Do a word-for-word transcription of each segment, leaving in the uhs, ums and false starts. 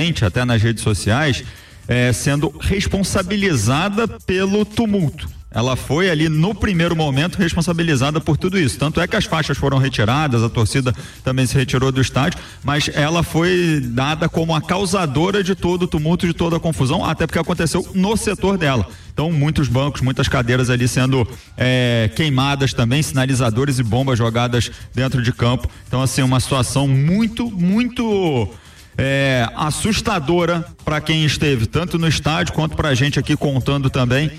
publicamente, até nas redes sociais, é, sendo responsabilizada pelo tumulto. Ela foi ali no primeiro momento responsabilizada por tudo isso, tanto é que as faixas foram retiradas, a torcida também se retirou do estádio, mas ela foi dada como a causadora de todo o tumulto, de toda a confusão, até porque aconteceu no setor dela. Então muitos bancos, muitas cadeiras ali sendo é, queimadas também, sinalizadores e bombas jogadas dentro de campo. Então assim, uma situação muito, muito é, assustadora para quem esteve tanto no estádio quanto para a gente aqui contando também.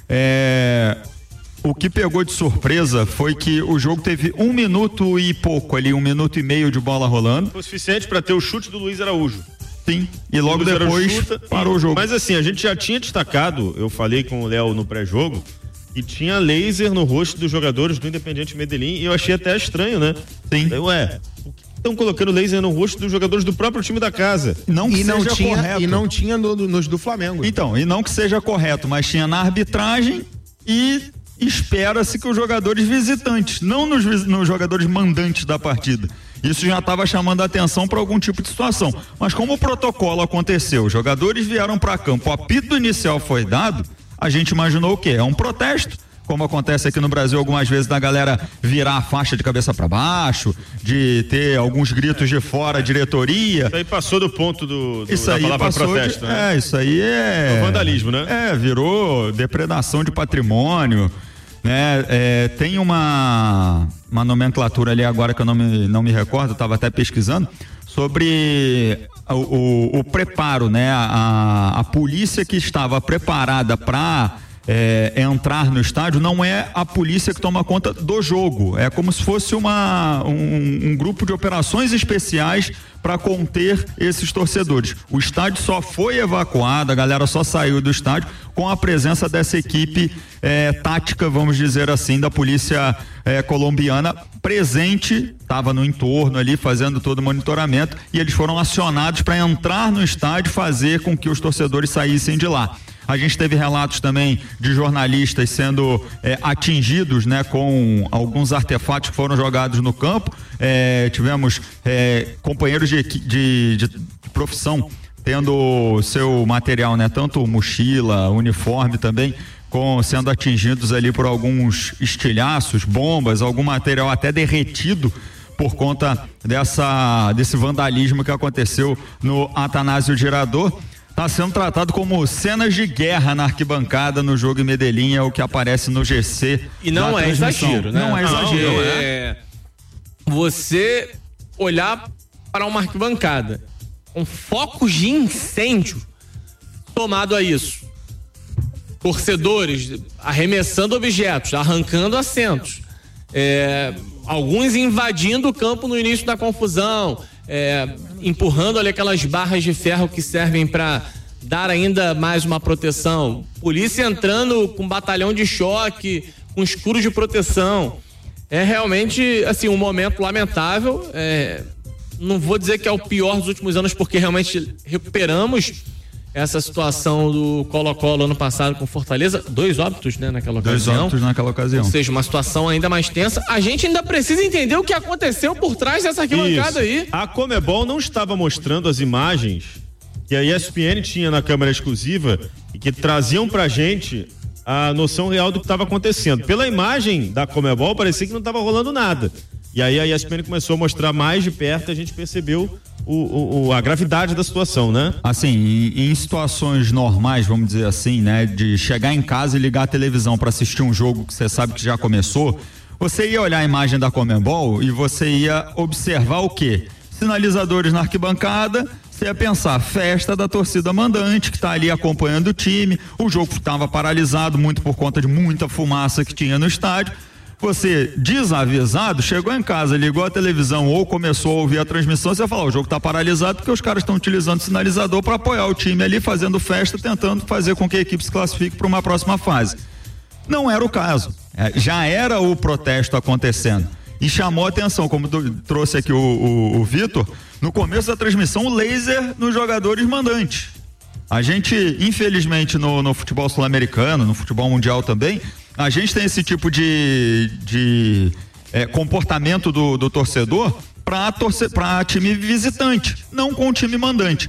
É, o que pegou de surpresa foi que o jogo teve um minuto e pouco ali, um minuto e meio de bola rolando. Foi suficiente para ter o chute do Luiz Araújo. Sim, e logo depois chuta, parou e, o jogo. Mas assim, a gente já tinha destacado, eu falei com o Léo no pré-jogo, e tinha laser no rosto dos jogadores do Independiente Medellín, e eu achei até estranho, né? Sim. Ué, estão colocando laser no rosto dos jogadores do próprio time da casa. Não que e, não seja tinha, correto. e não tinha no, no, nos do Flamengo. Então, e não que seja correto, mas tinha na arbitragem e espera-se que os jogadores visitantes, não nos, nos jogadores mandantes da partida. Isso já estava chamando a atenção para algum tipo de situação. Mas como o protocolo aconteceu, os jogadores vieram para campo, o apito inicial foi dado, a gente imaginou o quê? É um protesto. Como acontece aqui no Brasil algumas vezes, da galera virar a faixa de cabeça para baixo, de ter alguns gritos de fora, diretoria. Isso aí passou do ponto do, do isso da aí palavra passou protesto, de, né? É, isso aí é... É o vandalismo, né? É, virou depredação de patrimônio, né? É, tem uma, uma nomenclatura ali agora que eu não me, não me recordo, eu estava até pesquisando, sobre o, o, o preparo, né? A, a polícia que estava preparada para... É, entrar no estádio não é a polícia que toma conta do jogo, é como se fosse uma, um, um grupo de operações especiais para conter esses torcedores. O estádio só foi evacuado, a galera só saiu do estádio com a presença dessa equipe é, tática, vamos dizer assim, da polícia é, colombiana presente, estava no entorno ali fazendo todo o monitoramento, e eles foram acionados para entrar no estádio e fazer com que os torcedores saíssem de lá. A gente teve relatos também de jornalistas sendo é, atingidos, né, com alguns artefatos que foram jogados no campo. É, tivemos é, companheiros de, de, de profissão tendo seu material, né, tanto mochila, uniforme também, com, sendo atingidos ali por alguns estilhaços, bombas, algum material até derretido por conta dessa, desse vandalismo que aconteceu no Atanásio Girardot. Está sendo tratado como cenas de guerra na arquibancada no jogo em Medellín, é o que aparece no G C. E não é exagero, né? Não é exagero. Não, é você olhar para uma arquibancada com focos de incêndio tomado a isso. Torcedores arremessando objetos, arrancando assentos. É, alguns invadindo o campo no início da confusão. É, empurrando ali aquelas barras de ferro que servem para dar ainda mais uma proteção. Polícia entrando com batalhão de choque, com escuros de proteção. É realmente assim um momento lamentável. É, não vou dizer que é o pior dos últimos anos, porque realmente recuperamos essa situação do Colo-Colo ano passado com Fortaleza, dois óbitos, né, naquela ocasião. Dois óbitos naquela ocasião. Ou seja, uma situação ainda mais tensa. A gente ainda precisa entender o que aconteceu por trás dessa arquibancada aí. A Conmebol não estava mostrando as imagens que a E S P N tinha na câmera exclusiva e que traziam pra gente a noção real do que estava acontecendo. Pela imagem da Conmebol, parecia que não estava rolando nada. E aí a E S P N começou a mostrar mais de perto e a gente percebeu o, o, a gravidade da situação, né? Assim, em, em situações normais, vamos dizer assim, né? De chegar em casa e ligar a televisão para assistir um jogo que você sabe que já começou, você ia olhar a imagem da Conmebol e você ia observar o quê? Sinalizadores na arquibancada, você ia pensar, festa da torcida mandante que está ali acompanhando o time, o jogo estava paralisado muito por conta de muita fumaça que tinha no estádio. Você, desavisado, chegou em casa, ligou a televisão ou começou a ouvir a transmissão, você fala, o jogo está paralisado porque os caras estão utilizando o sinalizador para apoiar o time ali, fazendo festa, tentando fazer com que a equipe se classifique para uma próxima fase. Não era o caso. É, já era o protesto acontecendo. E chamou a atenção, como do, trouxe aqui o, o, o Vitor, no começo da transmissão, o laser nos jogadores mandantes. A gente, infelizmente, no, no futebol sul-americano, no futebol mundial também, a gente tem esse tipo de, de é, comportamento do, do torcedor para torcer, para time visitante, não com o time mandante.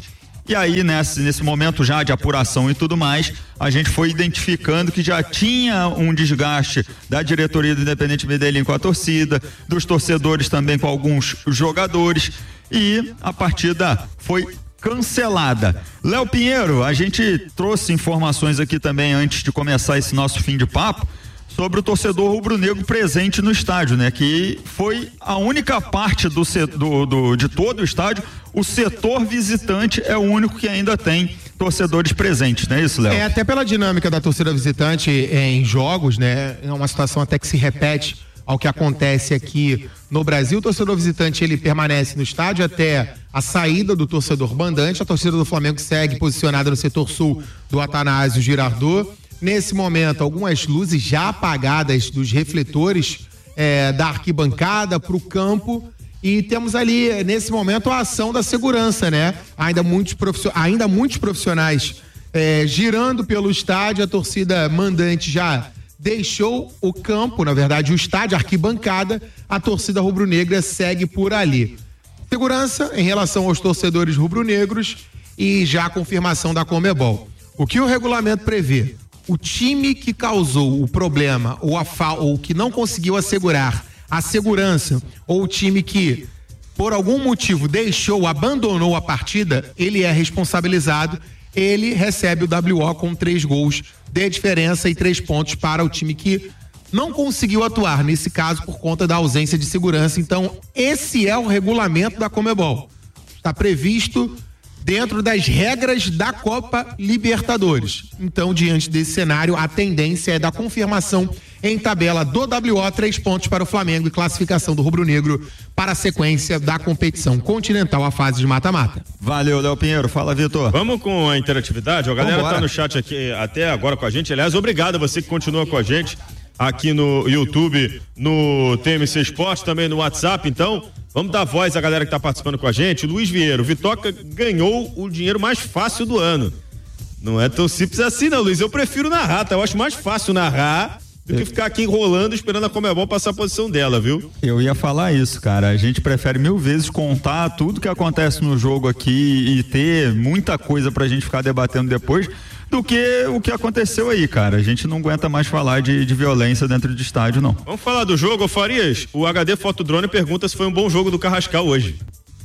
E aí, nesse, nesse momento já de apuração e tudo mais, a gente foi identificando que já tinha um desgaste da diretoria do Independente Medellín com a torcida, dos torcedores também com alguns jogadores, e a partida foi cancelada. Léo Pinheiro, a gente trouxe informações aqui também antes de começar esse nosso fim de papo sobre o torcedor rubro-negro presente no estádio, né? Que foi a única parte do, do, do, de todo o estádio, o setor visitante é o único que ainda tem torcedores presentes, não é isso, Léo? É, até pela dinâmica da torcida visitante em jogos, né? É uma situação até que se repete ao que acontece aqui no Brasil. O torcedor visitante, ele permanece no estádio até a saída do torcedor mandante. A torcida do Flamengo segue posicionada no setor sul do Atanásio Girardot. Nesse momento, algumas luzes já apagadas dos refletores é, da arquibancada para o campo, e temos ali, nesse momento, a ação da segurança, né? Ainda muitos, profission... Ainda muitos profissionais é, girando pelo estádio. A torcida mandante já deixou o campo, na verdade, o estádio, a arquibancada. A torcida rubro-negra segue por ali. Segurança em relação aos torcedores rubro-negros e já a confirmação da Conmebol. O que o regulamento prevê? O time que causou o problema ou, a fa... ou que não conseguiu assegurar a segurança, ou o time que, por algum motivo, deixou, abandonou a partida, ele é responsabilizado, ele recebe o W O com três gols de diferença e três pontos para o time que não conseguiu atuar, nesse caso, por conta da ausência de segurança. Então, esse é o regulamento da Conmebol. Está previsto dentro das regras da Copa Libertadores. Então, diante desse cenário, a tendência é da confirmação em tabela do W O, três pontos para o Flamengo e classificação do rubro-negro para a sequência da competição continental, a fase de mata-mata. Valeu, Léo Pinheiro. Fala, Vitor. Vamos com a interatividade? A galera Vambora. Tá no chat aqui até agora com a gente. Aliás, obrigado a você que continua com a gente aqui no YouTube, no T M C Esporte, também no WhatsApp. Então, vamos dar voz à galera que está participando com a gente. Luiz Vieira, o Vitoca ganhou o dinheiro mais fácil do ano. Não é tão simples assim, não, Luiz. Eu prefiro narrar, tá? Eu acho mais fácil narrar do que ficar aqui enrolando esperando a Conmebol passar a posição dela, viu? Eu ia falar isso, cara. A gente prefere mil vezes contar tudo que acontece no jogo aqui e ter muita coisa pra gente ficar debatendo depois do que o que aconteceu aí, cara. A gente não aguenta mais falar de, de violência dentro de estádio, não. Vamos falar do jogo, ô Farias? O H D Fotodrone pergunta se foi um bom jogo do Carrascal hoje.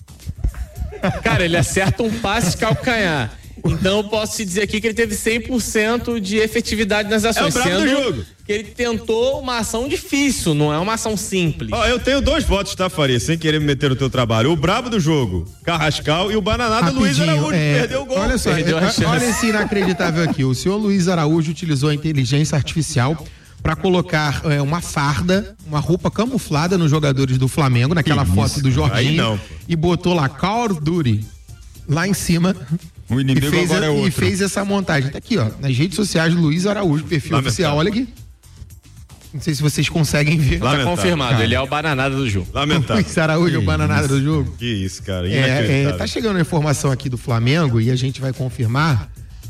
Cara, ele acerta um passe de calcanhar. Então eu posso te dizer aqui que ele teve cem por cento de efetividade nas ações. É o brabo do jogo. Que ele tentou uma ação difícil, não é uma ação simples. Ó, eu tenho dois votos, tá, Faria? Sem querer me meter no teu trabalho. O brabo do jogo, Carrascal, e o bananada Rapidinho, Luiz Araújo, é, perdeu o gol. Olha só, Perdeu a chance. olha esse inacreditável aqui. O senhor Luiz Araújo utilizou a inteligência artificial para colocar é, uma farda, uma roupa camuflada nos jogadores do Flamengo, naquela Que foto isso, do Jorginho, aí não, pô. e botou lá Call of Duty lá em cima. O inimigo e fez, agora é outro. E fez essa montagem. Tá aqui, ó, nas redes sociais do Luiz Araújo, perfil Lamentável. oficial. Olha aqui. Não sei se vocês conseguem ver. Tá Lamentável. confirmado, Cara. ele é o bananada do jogo. Lamentável. Luiz Araújo, o bananada do jogo. Que isso, cara. É, é, Inacreditável. tá chegando a informação aqui do Flamengo e a gente vai confirmar,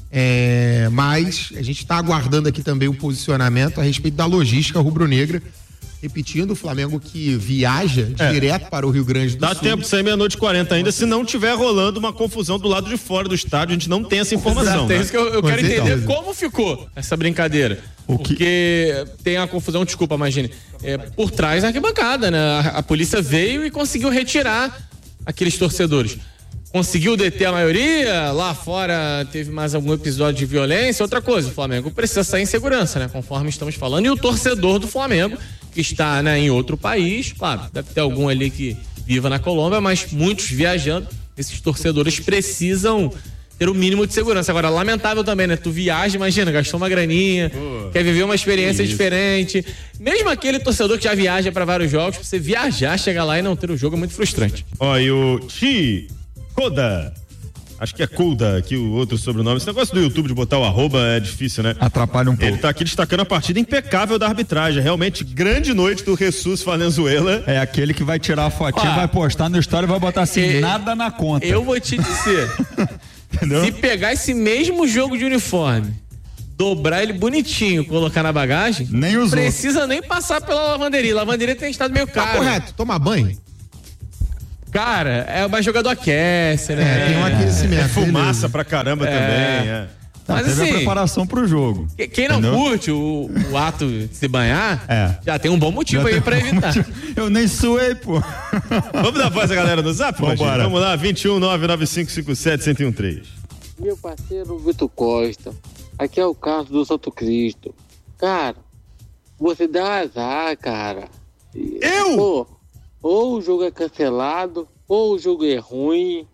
é, mas a gente está aguardando aqui também o posicionamento a respeito da logística rubro-negra. Repetindo, o Flamengo que viaja É. direto para o Rio Grande do Dá Sul. tempo de sair meia-noite e quarenta ainda, se não tiver rolando uma confusão do lado de fora do estádio. A gente não tem essa informação. É Né? isso que eu, eu quero Mas então, entender como ficou essa brincadeira. O que- Porque tem a confusão, desculpa, imagine, é, por trás da arquibancada, né? A, a polícia veio e conseguiu retirar aqueles torcedores. Conseguiu deter a maioria, lá fora teve mais algum episódio de violência. Outra coisa, o Flamengo precisa sair em segurança, né? Conforme estamos falando. E o torcedor do Flamengo, que está, né, em outro país, claro, deve ter algum ali que viva na Colômbia, mas muitos viajando, esses torcedores precisam ter o mínimo de segurança. Agora, lamentável também, né? Tu viaja, imagina, gastou uma graninha, Pô, quer viver uma experiência isso. diferente. Mesmo aquele torcedor que já viaja para vários jogos, pra você viajar, chegar lá e não ter o jogo é muito frustrante. Ó, e o Chi Koda. Acho que é Koda aqui o outro sobrenome. Esse negócio do YouTube de botar o arroba é difícil, né? Atrapalha um Ele pouco. tá aqui destacando a partida impecável da arbitragem. Realmente, grande noite do Jesus Valenzuela. É aquele que vai tirar a fotinha, Ó, vai postar no story e vai botar assim, e- nada na conta. Eu vou te dizer, Entendeu? se pegar esse mesmo jogo de uniforme, dobrar ele bonitinho, colocar na bagagem, Nem usou. precisa nem passar pela lavanderia. A lavanderia tem estado meio Tá caro. correto, tomar banho. Cara, é, mas jogador aquece, né? É, tem um aquecimento. É fumaça beleza. pra caramba É. também, é. Mas Teve assim, a preparação pro jogo. quem não entendeu? curte o, o ato de se banhar, É. já tem um bom motivo Já aí tem pra um evitar. motivo. Eu nem suei, pô. Vamos dar voz à galera no zap, Vambora. Magino? Vamos lá, vinte e um, nove nove cinco cinco sete, zero um três. Meu parceiro Vitor Costa, aqui é o Carlos do Santo Cristo. Cara, você dá azar, cara. Eu? Pô, ou o jogo é cancelado, ou o jogo é ruim,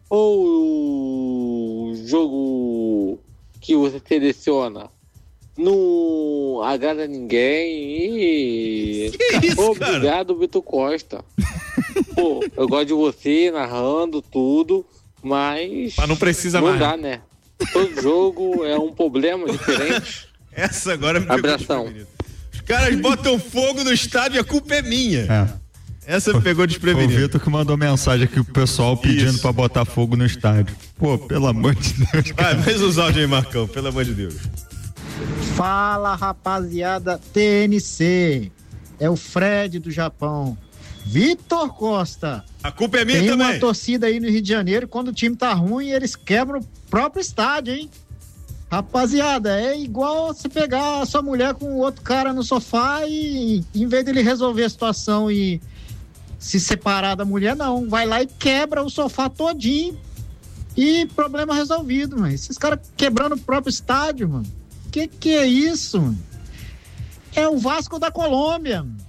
ou o jogo que você seleciona não agrada ninguém e... Que isso, Obrigado, Vitor Costa. Pô, eu gosto de você narrando tudo, mas... Mas não precisa não mais. dá, né? Todo jogo é um problema diferente. Essa agora me pegou Abração. desprevenido. Os caras botam fogo no estádio e a culpa é minha. É. Essa me pegou Foi o desprevenido. Vitor que mandou mensagem aqui pro pessoal pedindo Isso. pra botar fogo no estádio. Pô, pelo amor de Deus. Vai, faz os áudios aí, Marcão, pelo amor de Deus. Fala, rapaziada T N C. É o Fred do Japão. Vitor Costa. A culpa é minha Tem também. uma torcida aí no Rio de Janeiro, quando o time tá ruim, eles quebram o próprio estádio, hein? Rapaziada, é igual você pegar a sua mulher com outro cara no sofá e em vez dele resolver a situação e se separar da mulher, não. Vai lá e quebra o sofá todinho e problema resolvido, mano. Esses caras quebrando o próprio estádio, mano. Que que é isso, mano? É o Vasco da Colômbia, mano.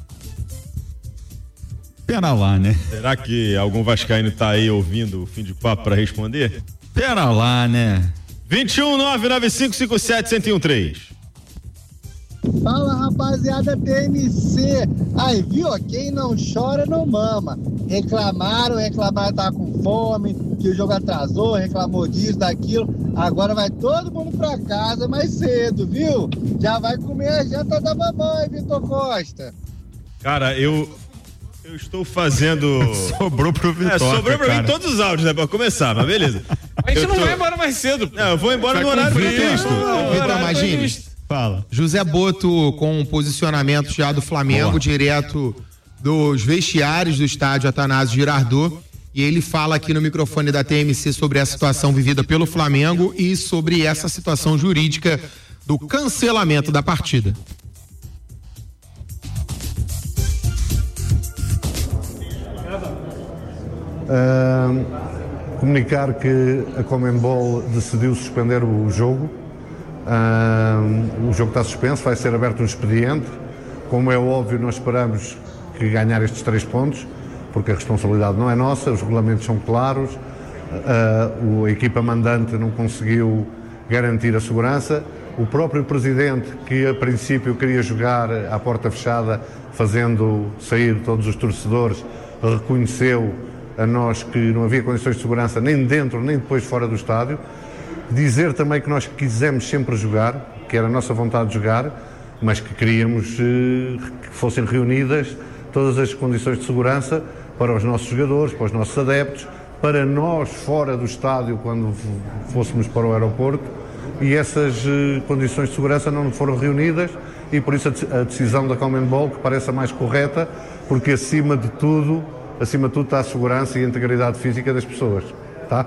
Pera lá, né? Será que algum vascaíno tá aí ouvindo o fim de papo pra responder? Pera lá, né? vinte e um, nove nove cinco cinco sete, zero um três. Fala, rapaziada T N C. Aí, viu? Quem não chora não mama. Reclamaram, reclamaram, tava com fome, que o jogo atrasou, reclamou disso, daquilo. Agora vai todo mundo pra casa mais cedo, viu? Já vai comer a janta da mamãe, Vitor Costa. Cara, eu eu estou fazendo... Sobrou pro Vitor. É, sobrou pra cara. mim todos os áudios, né? Pra começar, mas beleza. A gente Eu não tô- vai embora mais cedo. Não, eu vou embora Vai no horário cumprir. previsto. Não, Vitor, horário imagine. previsto. Fala. José Boto com um posicionamento já do Flamengo, Boa. direto dos vestiários do estádio Atanásio Girardot. E ele fala aqui no microfone da T M C sobre a situação vivida pelo Flamengo e sobre essa situação jurídica do cancelamento da partida. Uh, comunicar que a Conmebol decidiu suspender o jogo. Uh, o jogo está suspenso, vai ser aberto um expediente. Como é óbvio, nós esperamos que ganhar estes três pontos, porque a responsabilidade não é nossa, os regulamentos são claros, uh, a equipa mandante não conseguiu garantir a segurança. O próprio presidente, que a princípio queria jogar à porta fechada, fazendo sair todos os torcedores, reconheceu a nós que não havia condições de segurança nem dentro nem depois fora do estádio. Dizer também que nós quisemos sempre jogar, que era a nossa vontade de jogar, mas que queríamos eh, que fossem reunidas todas as condições de segurança para os nossos jogadores, para os nossos adeptos, para nós fora do estádio quando fôssemos para o aeroporto, e essas eh, condições de segurança não foram reunidas e por isso a, a decisão da Conmebol, que parece a mais correta, porque acima de tudo acima de tudo está a segurança e a integridade física das pessoas, tá?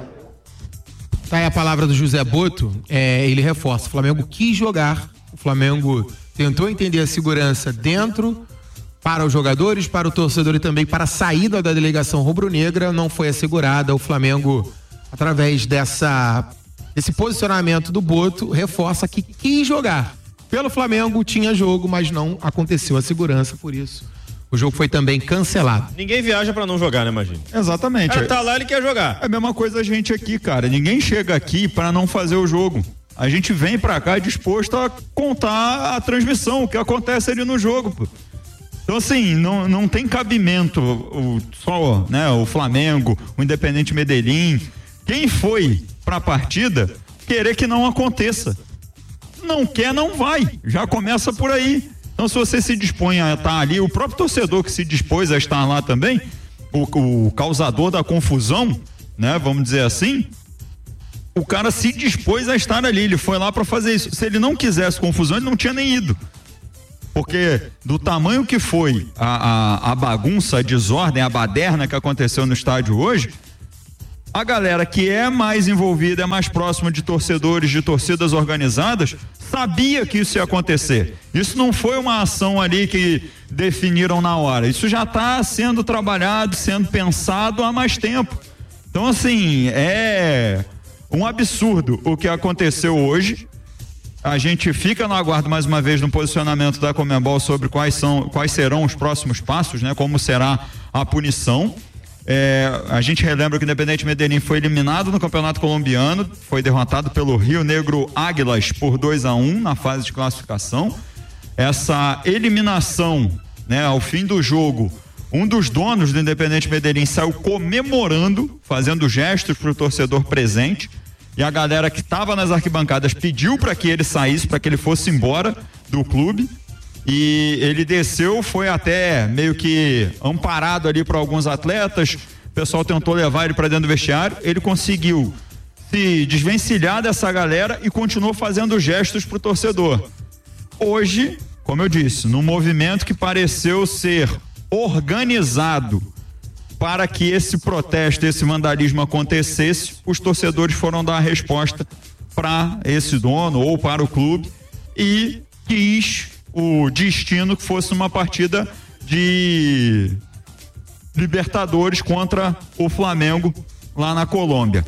Tá aí a palavra do José Boto, é, ele reforça, o Flamengo quis jogar, o Flamengo tentou entender a segurança dentro, para os jogadores, para o torcedor e também para a saída da delegação rubro-negra, não foi assegurada. O Flamengo, através dessa, desse posicionamento do Boto, reforça que quis jogar. Pelo Flamengo tinha jogo, mas não aconteceu a segurança, por isso o jogo foi também cancelado. Ninguém viaja pra não jogar, né, imagina? Exatamente. O cara tá lá, ele quer jogar. É a mesma coisa a gente aqui, cara. Ninguém chega aqui pra não fazer o jogo. A gente vem pra cá disposto a contar a transmissão, o que acontece ali no jogo, pô. Então, assim, não, não tem cabimento o, só, né, o Flamengo, o Independente Medellín, quem foi pra partida, querer que não aconteça. Não quer, não vai. Já começa por aí. Então, se você se dispõe a estar ali, o próprio torcedor que se dispôs a estar lá também, o, o causador da confusão, né, vamos dizer assim, o cara se dispôs a estar ali, ele foi lá para fazer isso. Se ele não quisesse confusão, ele não tinha nem ido. Porque do tamanho que foi a, a, a bagunça, a desordem, a baderna que aconteceu no estádio hoje, a galera que é mais envolvida, é mais próxima de torcedores, de torcidas organizadas, sabia que isso ia acontecer. Isso não foi uma ação ali que definiram na hora. Isso já está sendo trabalhado, sendo pensado há mais tempo. Então, assim, é um absurdo o que aconteceu hoje. A gente fica no aguardo mais uma vez no posicionamento da Conmebol sobre quais são, quais serão os próximos passos, né? Como será a punição. É, a gente relembra que o Independente Medellín foi eliminado no Campeonato Colombiano, foi derrotado pelo Rio Negro Águilas por dois a um na fase de classificação. Essa eliminação, né, ao fim do jogo, um dos donos do Independente Medellín saiu comemorando, fazendo gestos para o torcedor presente, e a galera que estava nas arquibancadas pediu para que ele saísse, para que ele fosse embora do clube. E ele desceu, foi até meio que amparado ali por alguns atletas. O pessoal tentou levar ele para dentro do vestiário. Ele conseguiu se desvencilhar dessa galera e continuou fazendo gestos pro torcedor. Hoje, como eu disse, num movimento que pareceu ser organizado para que esse protesto, esse vandalismo acontecesse, os torcedores foram dar a resposta para esse dono ou para o clube e quis o destino que fosse uma partida de Libertadores contra o Flamengo lá na Colômbia.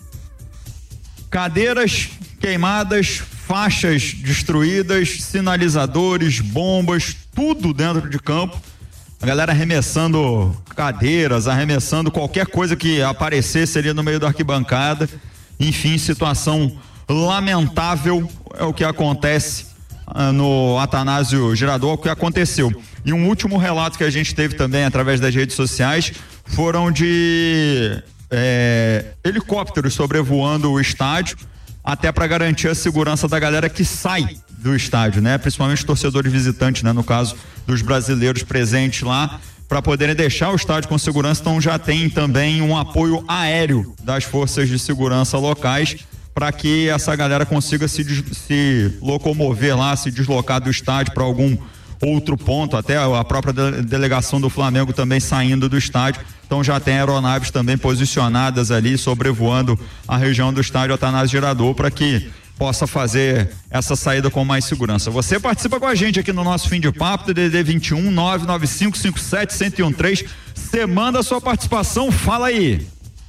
Cadeiras queimadas, faixas destruídas, sinalizadores, bombas, tudo dentro de campo. A galera arremessando cadeiras, arremessando qualquer coisa que aparecesse ali no meio da arquibancada. Enfim, situação lamentável é o que acontece no Atanásio Girardot, o que aconteceu. E um último relato que a gente teve também através das redes sociais foram de é, helicópteros sobrevoando o estádio, até para garantir a segurança da galera que sai do estádio, né? Principalmente torcedores visitantes, né? No caso dos brasileiros presentes lá, para poderem deixar o estádio com segurança. Então já tem também um apoio aéreo das forças de segurança locais, para que essa galera consiga se, se locomover lá, se deslocar do estádio para algum outro ponto, até a própria de, delegação do Flamengo também saindo do estádio. Então já tem aeronaves também posicionadas ali, sobrevoando a região do estádio Atanásio Girardot, para que possa fazer essa saída com mais segurança. Você participa com a gente aqui no nosso Fim de Papo, D D D vinte e um, nove nove cinco cinco sete, um zero um três. Você manda a sua participação, fala aí.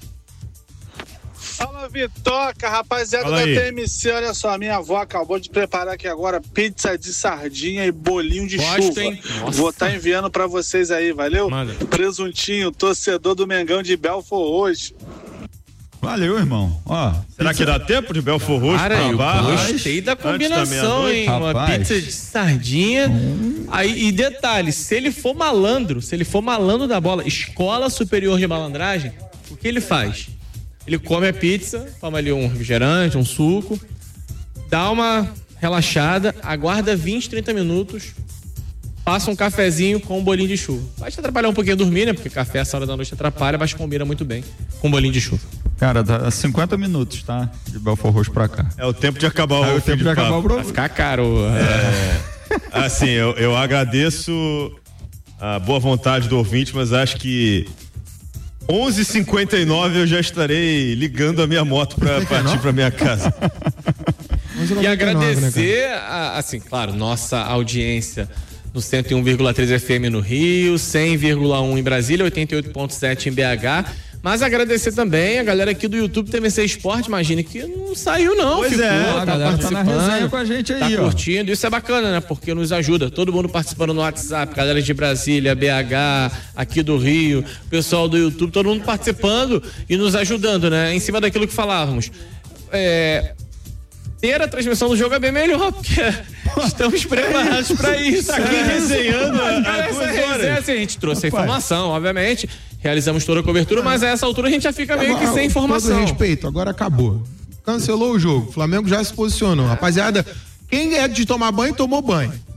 Fala, Vitoca, rapaziada Fala da aí. T M C, olha só, minha avó acabou de preparar aqui agora pizza de sardinha e bolinho de Gosto, chuva. hein? Vou estar tá enviando pra vocês aí, valeu? Manda. Presuntinho, torcedor do Mengão de Belfort hoje. Valeu, irmão. Ó, Será que dá tempo de Belfort Roxo Cara, pra eu Barra? gostei da Antes da combinação, meia-noite? hein? Uma Rapaz. pizza de sardinha. Aí, e detalhe, se ele for malandro, se ele for malandro da bola, Escola Superior de Malandragem, o que ele faz? Ele come a pizza, toma ali um refrigerante, um suco, dá uma relaxada, aguarda vinte, trinta minutos, passa um cafezinho com um bolinho de chuva. Vai te atrapalhar um pouquinho a dormir, né? Porque café essa hora da noite atrapalha, mas combina muito bem com um bolinho de chuva. cara, dá cinquenta minutos, tá? De Belfort Roxo pra cá. É o tempo de acabar o É o fim tempo de acabar o papo. Vai programa. ficar caro. É, assim, eu, eu agradeço a boa vontade do ouvinte, mas acho que onze e cinquenta e nove eu já estarei ligando a minha moto para partir para minha casa. E agradecer, a, assim, claro, nossa audiência no cento e um vírgula três F M no Rio, cem vírgula um em Brasília, oitenta e oito vírgula sete em B H. Mas agradecer também a galera aqui do YouTube T V C Esporte, imagine que não saiu não, Pois ficou, é, tá a galera tá na participando, resenha com a gente aí, tá ó. curtindo, isso é bacana, né, porque nos ajuda, todo mundo participando no WhatsApp, galera de Brasília, B H, aqui do Rio, pessoal do YouTube, todo mundo participando e nos ajudando, né, em cima daquilo que falávamos. É... ter a transmissão do jogo é bem melhor, porque estamos preparados para isso. Tá aqui resenhando há Essa duas resenha, horas. assim, a gente trouxe a informação, obviamente, realizamos toda a cobertura, mas a essa altura a gente já fica meio que sem Com todo informação. respeito, agora acabou. Cancelou o jogo, o Flamengo já se posicionou. Rapaziada, quem é de tomar banho, tomou banho.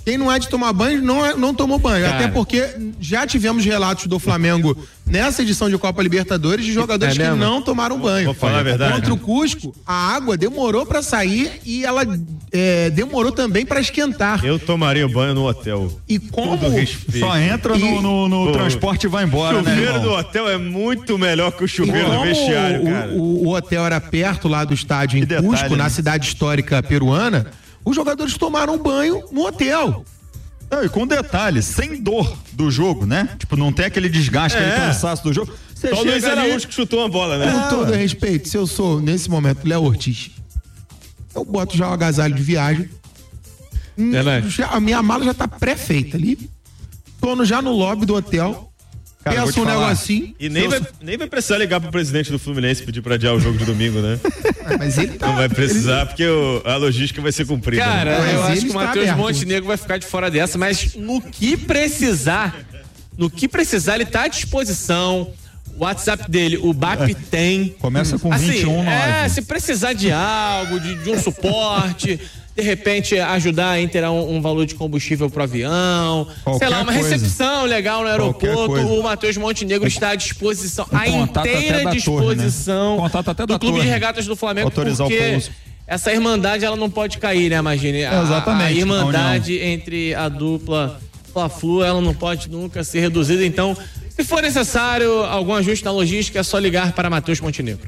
Quem não é de tomar banho, não, é, não tomou banho. Cara. Até porque já tivemos relatos do Flamengo nessa edição de Copa Libertadores de jogadores É que mesmo? não tomaram banho. Vou falar a verdade. Contra o Cusco, a água demorou pra sair e ela é, demorou também pra esquentar. Eu tomaria banho no hotel. E como Todo respeito. Só entra no, E- no, no Pô, transporte e vai embora, O né, chuveiro do irmão? hotel é muito melhor que o E chuveiro do como vestiário, o, cara. o, o hotel era perto lá do estádio em Que detalhe, Cusco, né? na cidade histórica peruana, os jogadores tomaram banho no hotel. Não, e com detalhe, sem dor do jogo, né? Tipo, não tem aquele desgaste, É. aquele cansaço do jogo. Você Só o Luiz chega ali, Araújo que chutou uma bola, né? Com todo respeito, se eu sou, nesse momento, Léo Ortiz, eu boto já o agasalho de viagem. Hum, Verdade. já- a minha mala já tá pré-feita ali. Tô no- já no lobby do hotel. Cara, vou peço te um falar. negocinho. E nem Eu vai, sou- nem vai precisar ligar pro presidente do Fluminense pedir pra adiar o jogo de domingo, né? Mas ele tá. Não vai precisar, porque o- a logística vai ser cumprida. Cara, né? Mas eu acho ele que o está Matheus aberto. Montenegro vai ficar de fora dessa, mas no que precisar, no que precisar, ele tá à disposição. O WhatsApp dele, o B A P tem. Começa com Assim, vinte e um é, nove. se precisar de algo, de, de um suporte, de repente ajudar a inteirar um, um valor de combustível pro avião, Qualquer sei lá, uma coisa. recepção legal no Qualquer aeroporto, coisa. o Matheus Montenegro está à disposição, O à contato até inteira da torre, disposição né? Contato até do da Clube torre. de Regatas do Flamengo, Autorizar o porque pouso. essa irmandade ela não pode cair, né, Magine? A- Exatamente, A, a irmandade entre a dupla Fla-Flu, ela não pode nunca ser reduzida. Então, se for necessário algum ajuste na logística, é só ligar para Matheus Montenegro.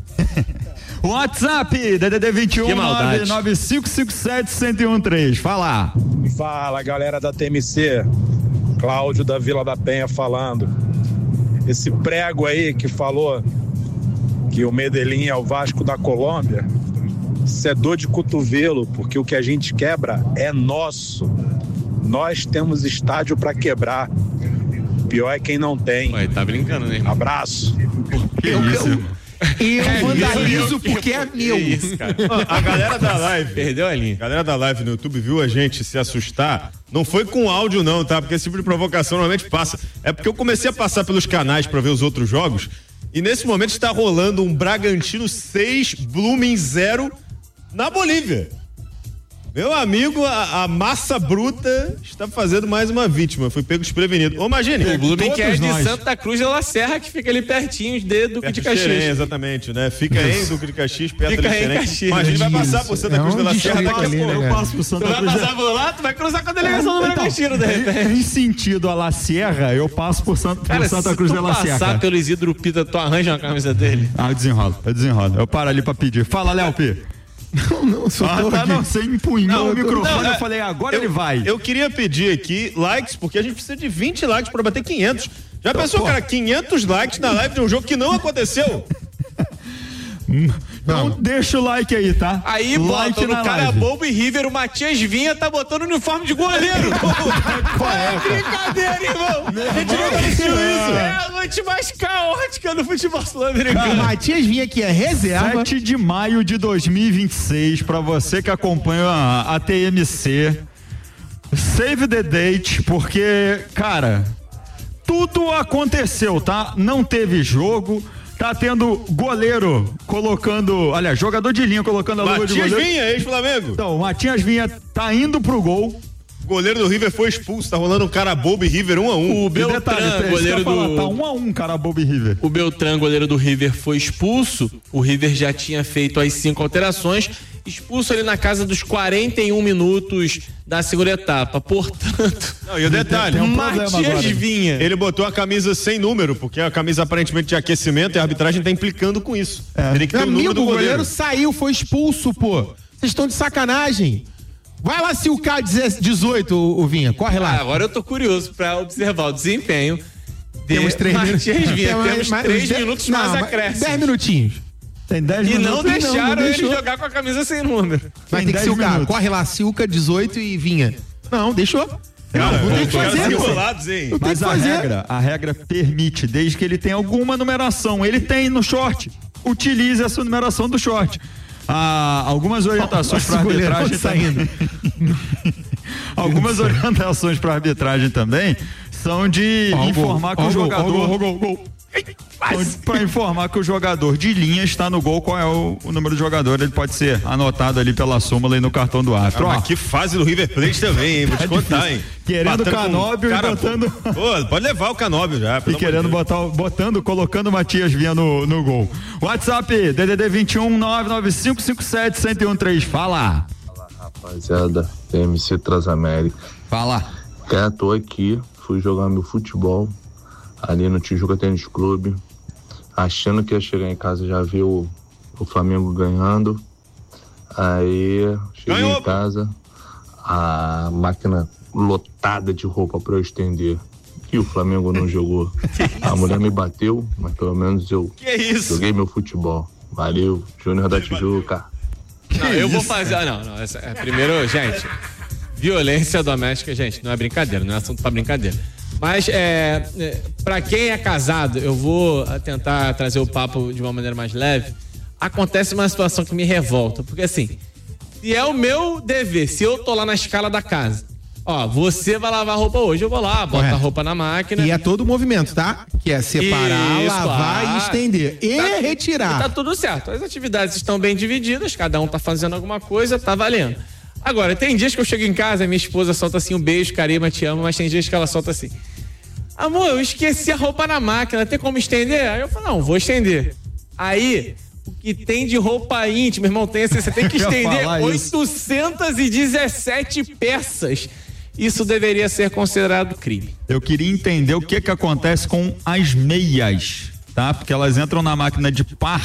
WhatsApp, D D D vinte e um Que maldade. nove nove cinco cinco sete um zero um três. Fala. Fala, galera da T M C. Cláudio da Vila da Penha falando. Esse prego aí que falou que o Medellín é o Vasco da Colômbia, isso é dor de cotovelo, porque o que a gente quebra é nosso. Nós temos estádio para quebrar. Pior é quem não tem. Ué, tá brincando, né? irmão? Abraço. Que Eu- isso? eu- E eu vandalizo eu- porque é meu. Que isso, cara. A galera da live. Perdeu a linha. A galera da live no YouTube viu a gente se assustar. Não foi com áudio, não, tá? Porque esse tipo de provocação normalmente passa. É porque eu comecei a passar pelos canais pra ver os outros jogos. E nesse momento está rolando um Bragantino seis, Blooming zero na Bolívia. Meu amigo, a, a massa bruta está fazendo mais uma vítima. Fui pego desprevenido. Ô, imagine. O Blooming que é de nós. Santa Cruz de La Serra, que fica ali pertinho de Duque Perto de de Xerém, Caxias. exatamente, né? Fica em Duque de Caxias, perto Fica de em Xerém. Caxias. Mas a gente vai passar Isso. por Santa É Cruz um de La Serra distrito daqui a ali, pouco. né, Eu cara? passo pro Tu Santa vai Cruz. passar por lá, tu vai cruzar com a delegação do Bragantino, de repente. Em sentido a La Sierra, eu passo por Santa, por Cara, Santa se Cruz tu de La Sierra. passar pelo Isidro Pita, tu arranja uma camisa dele. Ah, eu desenrolo, eu desenrolo. Eu paro ali pra pedir. Fala, Léo P. Não, não, só Ah, tô tá, aqui. não, você empunhou Não, o microfone, não, eu é- falei, agora ele vai. Eu queria pedir aqui likes, porque a gente precisa de vinte likes pra bater quinhentos. Já pensou, pô. cara, quinhentos likes na live de um jogo que não aconteceu? Então deixa o like aí, tá? Aí like bota no na cara live. bobo e River, o Matias Vinha tá botando uniforme de goleiro. É brincadeira, irmão. A gente nunca assistiu isso. É a noite mais caótica do futebol O sul-americano. Matias vinha aqui, é reserva. sete de maio de dois mil e vinte e seis, pra você que acompanha a, a T M C. Save the date, porque, cara, tudo aconteceu, tá? Não teve jogo. Tá tendo goleiro colocando, aliás, jogador de linha colocando a luva de Matias goleiro. Vinha, ex-Flamengo. Então, o Matias Vinha tá indo pro gol. O goleiro do River foi expulso, tá rolando um cara bobo e River um a um. O Beltrán, Detalhe, isso que eu goleiro ia falar, do... tá um a um, cara, Bob River. O Beltrán, goleiro do River, foi expulso. O River já tinha feito as cinco alterações. Expulso ali na casa dos quarenta e um minutos da segunda etapa. Portanto, Não, e o detalhe, Tem um problema Matias agora. Vinha. ele botou a camisa sem número, porque é a camisa aparentemente de aquecimento e a arbitragem tá implicando com isso. Teria que ter o número Amigo, do o goleiro goleiro. saiu, foi expulso, pô. Vocês estão de sacanagem. Vai lá se o K dezoito, o, o Vinha, corre Ah, lá. agora eu tô curioso pra observar o desempenho de Temos três Matias minutos. Vinha. Temos mais- três dez- minutos não, mais mas acréscimos. Dez minutinhos. Tem dez E minutos. não deixaram não ele deixou. jogar com a camisa sem número. Vai Tem ter que ser dez o K. minutos. Corre lá, Silca, dezoito e Vinha. Não, deixou. Cara, vou ter que os caras fazer, pô. enrolados, hein? Eu tenho Mas que a fazer. regra, a regra permite, desde que ele tenha alguma numeração. Ele tem no short. Utilize essa numeração do short. Ah, algumas orientações para Nossa, o goleirão arbitragem também. Algumas orientações para arbitragem também são de Ó, o gol, informar que ó o o gol, jogador. ó o gol, ó o gol, ó o gol. Para informar que o jogador de linha está no gol, qual é o, o número do jogador, ele pode ser anotado ali pela súmula e no cartão do árbitro. Ah, que fase do River Plate também, hein? Vou te contar, hein? Querendo o Canóbio e botando... Pô, pode levar o Canóbio já. E querendo botar, botando, colocando o Matias Vinha no, no gol. WhatsApp, D D D vinte e um, nove nove cinco cinco sete, um zero um três, fala. Fala, rapaziada, T M C Transamérica. Fala. Cara, tô aqui, fui jogar meu futebol ali no Tijuca Tênis Clube, achando que ia chegar em casa já ver o, o Flamengo ganhando. Aí cheguei Ganhou. em casa, a máquina lotada de roupa pra eu estender e o Flamengo não jogou. A mulher me bateu, mas pelo menos eu que isso? joguei meu futebol. Valeu, Júnior da Tijuca. Não, eu vou fazer. Ah, não, não. Essa, é, primeiro, gente, violência doméstica, gente, não é brincadeira, não é assunto pra brincadeira. Mas, é, é, pra quem é casado, eu vou tentar trazer o papo de uma maneira mais leve. Acontece uma situação que me revolta, porque assim, se é o meu dever, se eu tô lá na escala da casa, ó, você vai lavar a roupa hoje, eu vou lá, boto a roupa na máquina. E é todo o movimento, tá? Que é separar, Isso, lavar ah, e estender. E tá, retirar. E tá tudo certo. As atividades estão bem divididas, cada um tá fazendo alguma coisa, tá valendo. Agora, tem dias que eu chego em casa, minha esposa solta assim um beijo, Karima, te amo, mas tem dias que ela solta assim: amor, eu esqueci a roupa na máquina, tem como estender? Aí eu falo, não, vou estender. Aí, o que tem de roupa íntima, irmão, tem assim, você tem que estender oitocentas e dezessete peças. Isso deveria ser considerado crime. Eu queria entender o que que acontece com as meias, tá? Porque elas entram na máquina de par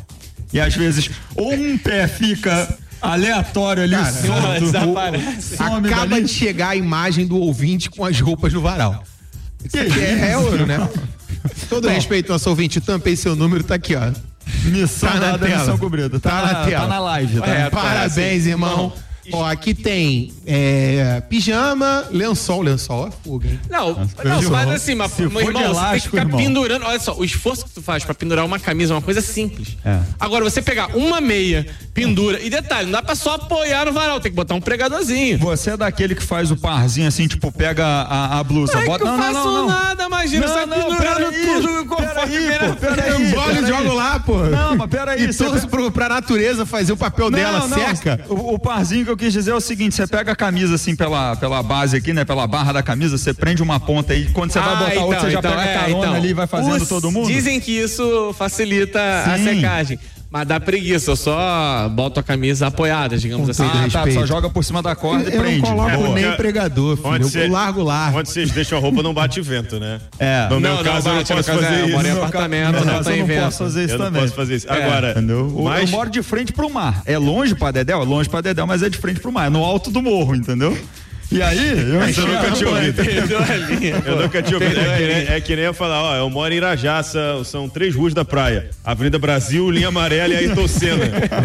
e às vezes ou um pé fica aleatório ali, cara, solto, desaparece. Acaba dali de chegar a imagem do ouvinte com as roupas no varal. Isso aqui é, é ouro, né? Todo Bom, respeito, nosso ouvinte, tampei seu número, tá aqui, ó. Missão tá na tela. Missão cumprida. Tá, tá na, na tela. Tá na live. Tá? É, parabéns, irmão. Ó, aqui tem é, pijama, lençol, lençol é fuga, hein? Não, não, mas assim, mas, Se meu irmão, elástico, você tem que ficar irmão. pendurando. Olha só, o esforço que tu faz pra pendurar uma camisa é uma coisa simples. É. Agora, você pegar uma meia, pendura, e detalhe, não dá pra só apoiar no varal, tem que botar um pregadorzinho. Você é daquele que faz o parzinho assim, tipo, pega a, a blusa, não bota... É que eu não, faço não, não, nada, imagina, não, sai não, pendurando peraí, tudo conforme peraí, pô, peraí, Eu embolo e jogo lá, pô. Não, mas peraí. E torço pro, pra natureza fazer o papel não, dela, não, seca. O, o parzinho que eu quis dizer é o seguinte, você pega a camisa assim pela, pela base aqui, né, pela barra da camisa, você prende uma ponta aí, quando você ah, vai botar então, outra, você já então, pega a é, carona então, ali e vai fazendo os, todo mundo. Dizem que isso facilita Sim. a secagem. Mas dá preguiça, eu só boto a camisa apoiada, digamos assim. Ah, tá, só joga por cima da corda eu, e prende. Eu não coloco Boa. nem pregador, filho. Eu cê, largo lá. Onde vocês deixam a roupa não bate vento, né? É. No não, meu não, caso, não, eu não posso fazer é, isso. Eu moro em apartamento, não, não, não tem eu não vento. posso fazer isso eu também. não posso fazer isso. É, Agora, entendeu? mas... eu moro de frente pro mar. É longe pra Dedéu? É longe pra Dedéu, mas é de frente pro mar. É no alto do morro, entendeu? E aí, eu, Mas eu nunca tinha ouvido. Linha, eu nunca tinha ouvido. É que, nem, é que nem eu falar, ó, eu moro em Irajá, são três ruas da praia. Avenida Brasil, linha amarela e aí Tocena.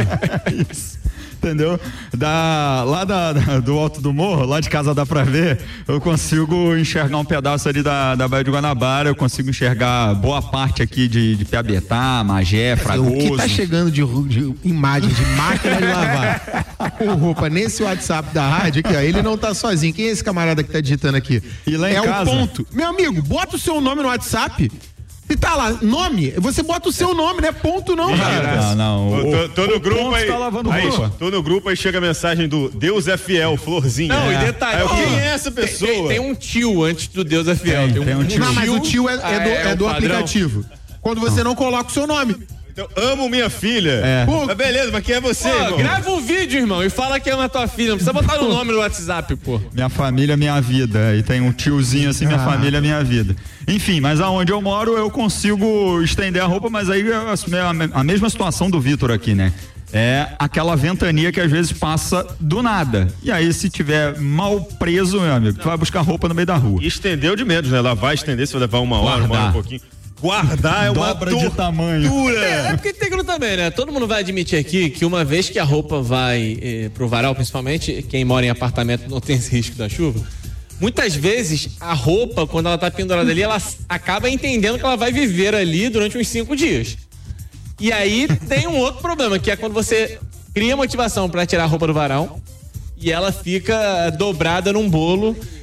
Isso. Entendeu? Da, lá da, da, do alto do morro, lá de casa dá pra ver, eu consigo enxergar um pedaço ali da, da Baía de Guanabara, eu consigo enxergar boa parte aqui de, de Piabetá, Magé, Fragoso. O que tá chegando de, de imagem de máquina de lavar com roupa nesse WhatsApp da rádio aqui, ó, ele não tá sozinho. Quem é esse camarada que tá digitando aqui? E lá em é casa? o ponto. Meu amigo, bota o seu nome no WhatsApp. Se tá lá, nome, você bota o seu nome, né? Ponto não, cara. Não, não. O, tô, tô no o grupo aí, tá lavando aí roupa. tô no grupo aí chega a mensagem do Deus é fiel, florzinha. Não, é. e detalhe. Aí, ó, quem é essa pessoa? Tem, tem um tio antes do Deus é fiel. Tem, Tem, tem um tio. Não, mas o tio é, é do, é, é do o padrão. aplicativo. Quando você não coloca o seu nome. Então, amo minha filha. É. Pô, mas beleza, mas quem é você, Pô, irmão? grava um vídeo, irmão, e fala que ama tua filha. Não precisa botar o nome no WhatsApp, pô. Minha família, minha vida. E tem um tiozinho assim, minha Ah. família, minha vida. Enfim, mas aonde eu moro, eu consigo estender a roupa, mas aí eu assumi a, a mesma situação do Vitor aqui, né? É aquela ventania que às vezes passa do nada. E aí, se tiver mal preso, meu amigo, tu vai buscar roupa no meio da rua. E estendeu de menos, né? Lá vai estender, se vai levar uma hora, uma hora um pouquinho. Guardar é uma Dobra de tamanho. É, porque tem que também, né? Todo mundo vai admitir aqui que uma vez que a roupa vai eh, pro varal, principalmente quem mora em apartamento não tem esse risco da chuva, muitas vezes a roupa, quando ela tá pendurada ali, ela acaba entendendo que ela vai viver ali durante uns cinco dias. E aí tem um outro problema, que é quando você cria motivação pra tirar a roupa do varal e ela fica dobrada num bolo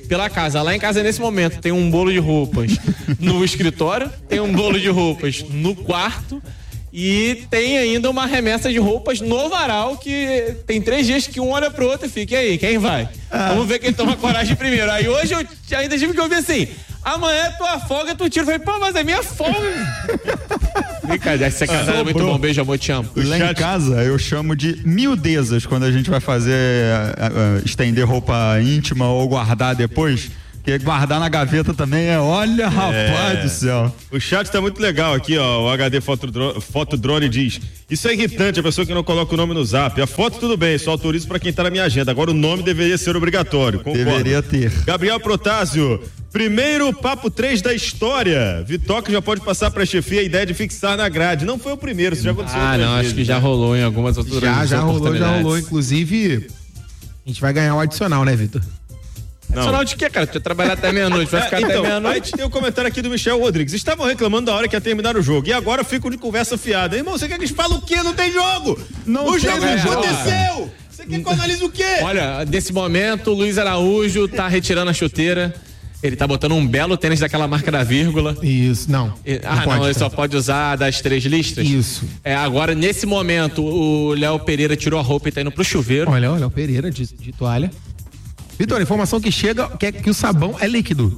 pela casa. Lá em casa, nesse momento, tem um bolo de roupas no escritório, tem um bolo de roupas no quarto e tem ainda uma remessa de roupas no varal, que tem três dias que um olha pro outro e fica, e aí, quem vai? Ah. Vamos ver quem toma coragem primeiro. Aí hoje eu ainda tive que ouvir assim, amanhã é tua folga, tu tira. Eu falei, pô, mas é minha folga. Brincadeira, essa casada é muito bom. Beijo, amor, te amo. Lá em casa eu chamo de miudezas quando a gente vai fazer uh, uh, estender roupa íntima ou guardar depois. Porque guardar na gaveta também é, olha, rapaz é. do céu. O chat tá muito legal aqui, ó. O H D Fotodrone, Fotodrone diz: isso é irritante, a pessoa que não coloca o nome no zap. A foto tudo bem, só autorizo pra quem tá na minha agenda. Agora o nome deveria ser obrigatório. Concordo. Deveria ter. Gabriel Protásio, primeiro papo três da história. Vitória já pode passar pra chefia a ideia de fixar na grade. Não foi o primeiro, isso já aconteceu. Ah, não, vezes, acho que né? já rolou em algumas outras Já, já rolou, já rolou. Inclusive, a gente vai ganhar um adicional, né, Vitor? Adicional de quê, cara? Tu vai trabalhar até meia-noite, vai ficar é, então, até meia-noite. Aí tem um comentário aqui do Michel Rodrigues. Estavam reclamando da hora que ia terminar o jogo. E agora ficam de conversa fiada. Irmão, você quer que eles falem o quê? Não tem jogo! Não o jogo é, aconteceu! Você quer que eu analise o quê? Olha, nesse momento, o Luiz Araújo tá retirando a chuteira. Ele tá botando um belo tênis daquela marca da vírgula. Isso, não. E, ah, não, pode, não ele só pode usar das três listas? Isso. É, agora, nesse momento, o Léo Pereira tirou a roupa e tá indo pro chuveiro. Olha, olha, o Pereira de, de toalha. Vitor, informação que chega que é que o sabão é líquido.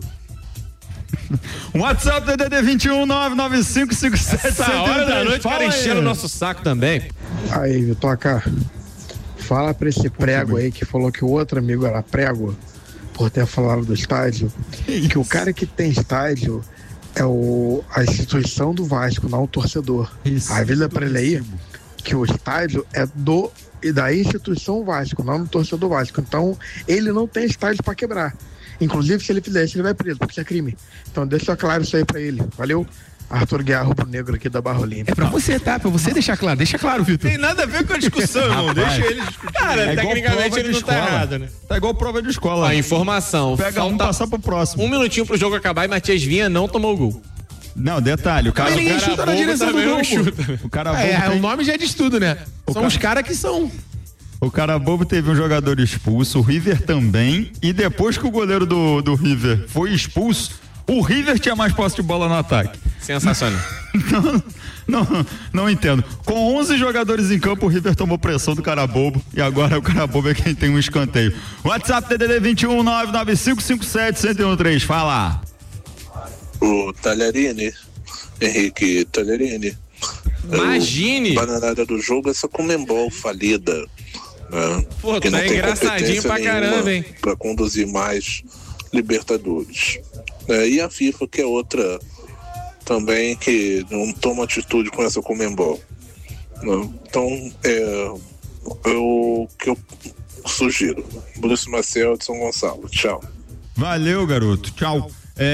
WhatsApp D D D vinte e um nove nove cinco cinco sete Essa hora da noite, cara, enchendo o nosso saco também. Aí, Vitor, cá. Fala pra esse prego aí que falou que o outro amigo era prego, por ter falado do estádio, que, que o cara que tem estádio é o, a instituição do Vasco, não o torcedor. Isso. Avisa pra ele aí que o estádio é do e da instituição Vasco, não do torcedor Vasco. Então, ele não tem estádio pra quebrar. Inclusive, se ele fizer isso, ele vai preso, porque é crime. Então, deixa claro isso aí pra ele. Valeu? Arthur Guiar, Rubro Negro aqui da Barra Olímpica. É pra você, tá? Pra você deixar claro. Deixa claro, Vitor. Tem nada a ver com a discussão, irmão. Deixa ele discutir. Cara, é tecnicamente ele não tá errado, né? Tá igual prova de escola. A informação. Pega um, passar pro próximo. Um minutinho pro jogo acabar e Matias Vinha não tomou o gol. Não, detalhe, o cara, Mas ninguém o cara chuta na direção do gol. O cara é, bobo tem... o nome já diz tudo, né? O são cara... os caras que são. O cara bobo teve um jogador expulso, o River também, e depois que o goleiro do, do River foi expulso, o River tinha mais posse de bola no ataque. Sensacional. não, não, não entendo. Com onze jogadores em campo, o River tomou pressão do cara bobo e agora o cara bobo é quem tem um escanteio. WhatsApp D D D vinte e um nove nove cinco cinco sete um zero um três, fala. O Talherini, Henrique Talherini. Imagine! A bananada do jogo é essa Conmebol falida. Né? Pô, que tá engraçadinho pra caramba, hein? Pra conduzir mais Libertadores. É, e a FIFA, que é outra também que não toma atitude com essa Conmebol. Né? Então, é, é o que eu sugiro. Bruce Marcel de São Gonçalo. Tchau. Valeu, garoto. Tchau.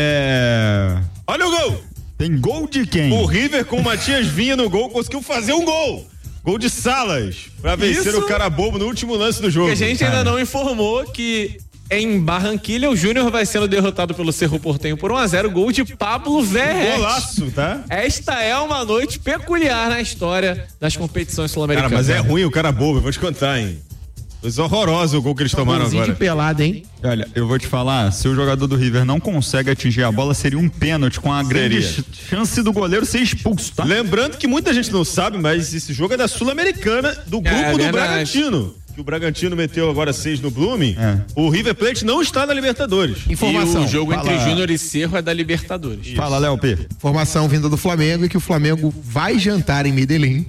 É... Olha o gol! Tem gol de quem? O River com o Matias Vinha no gol conseguiu fazer um gol. Gol de Salas pra vencer Isso... o cara bobo no último lance do jogo. E a gente ainda não informou que em Barranquilha o Júnior vai sendo derrotado pelo Cerro Porteño por um a zero, gol de Pablo Verret. Golaço, tá? Esta é uma noite peculiar na história das competições sul-americanas. Cara, mas é ruim o cara bobo, eu vou te contar, hein? Foi horroroso o gol que eles tomaram agora. de pelada, hein? Olha, eu vou te falar, se o jogador do River não consegue atingir a bola, seria um pênalti com a grande seria. chance do goleiro ser expulso, tá? Lembrando que muita gente não sabe, mas esse jogo é da Sul-Americana, do grupo é, do verdade. Bragantino. Que o Bragantino meteu agora seis no Blooming. É. O River Plate não está na Libertadores. Informação. E o jogo Fala. entre Júnior e Cerro é da Libertadores. Isso. Fala, Léo P. Informação vinda do Flamengo e que o Flamengo vai jantar em Medellín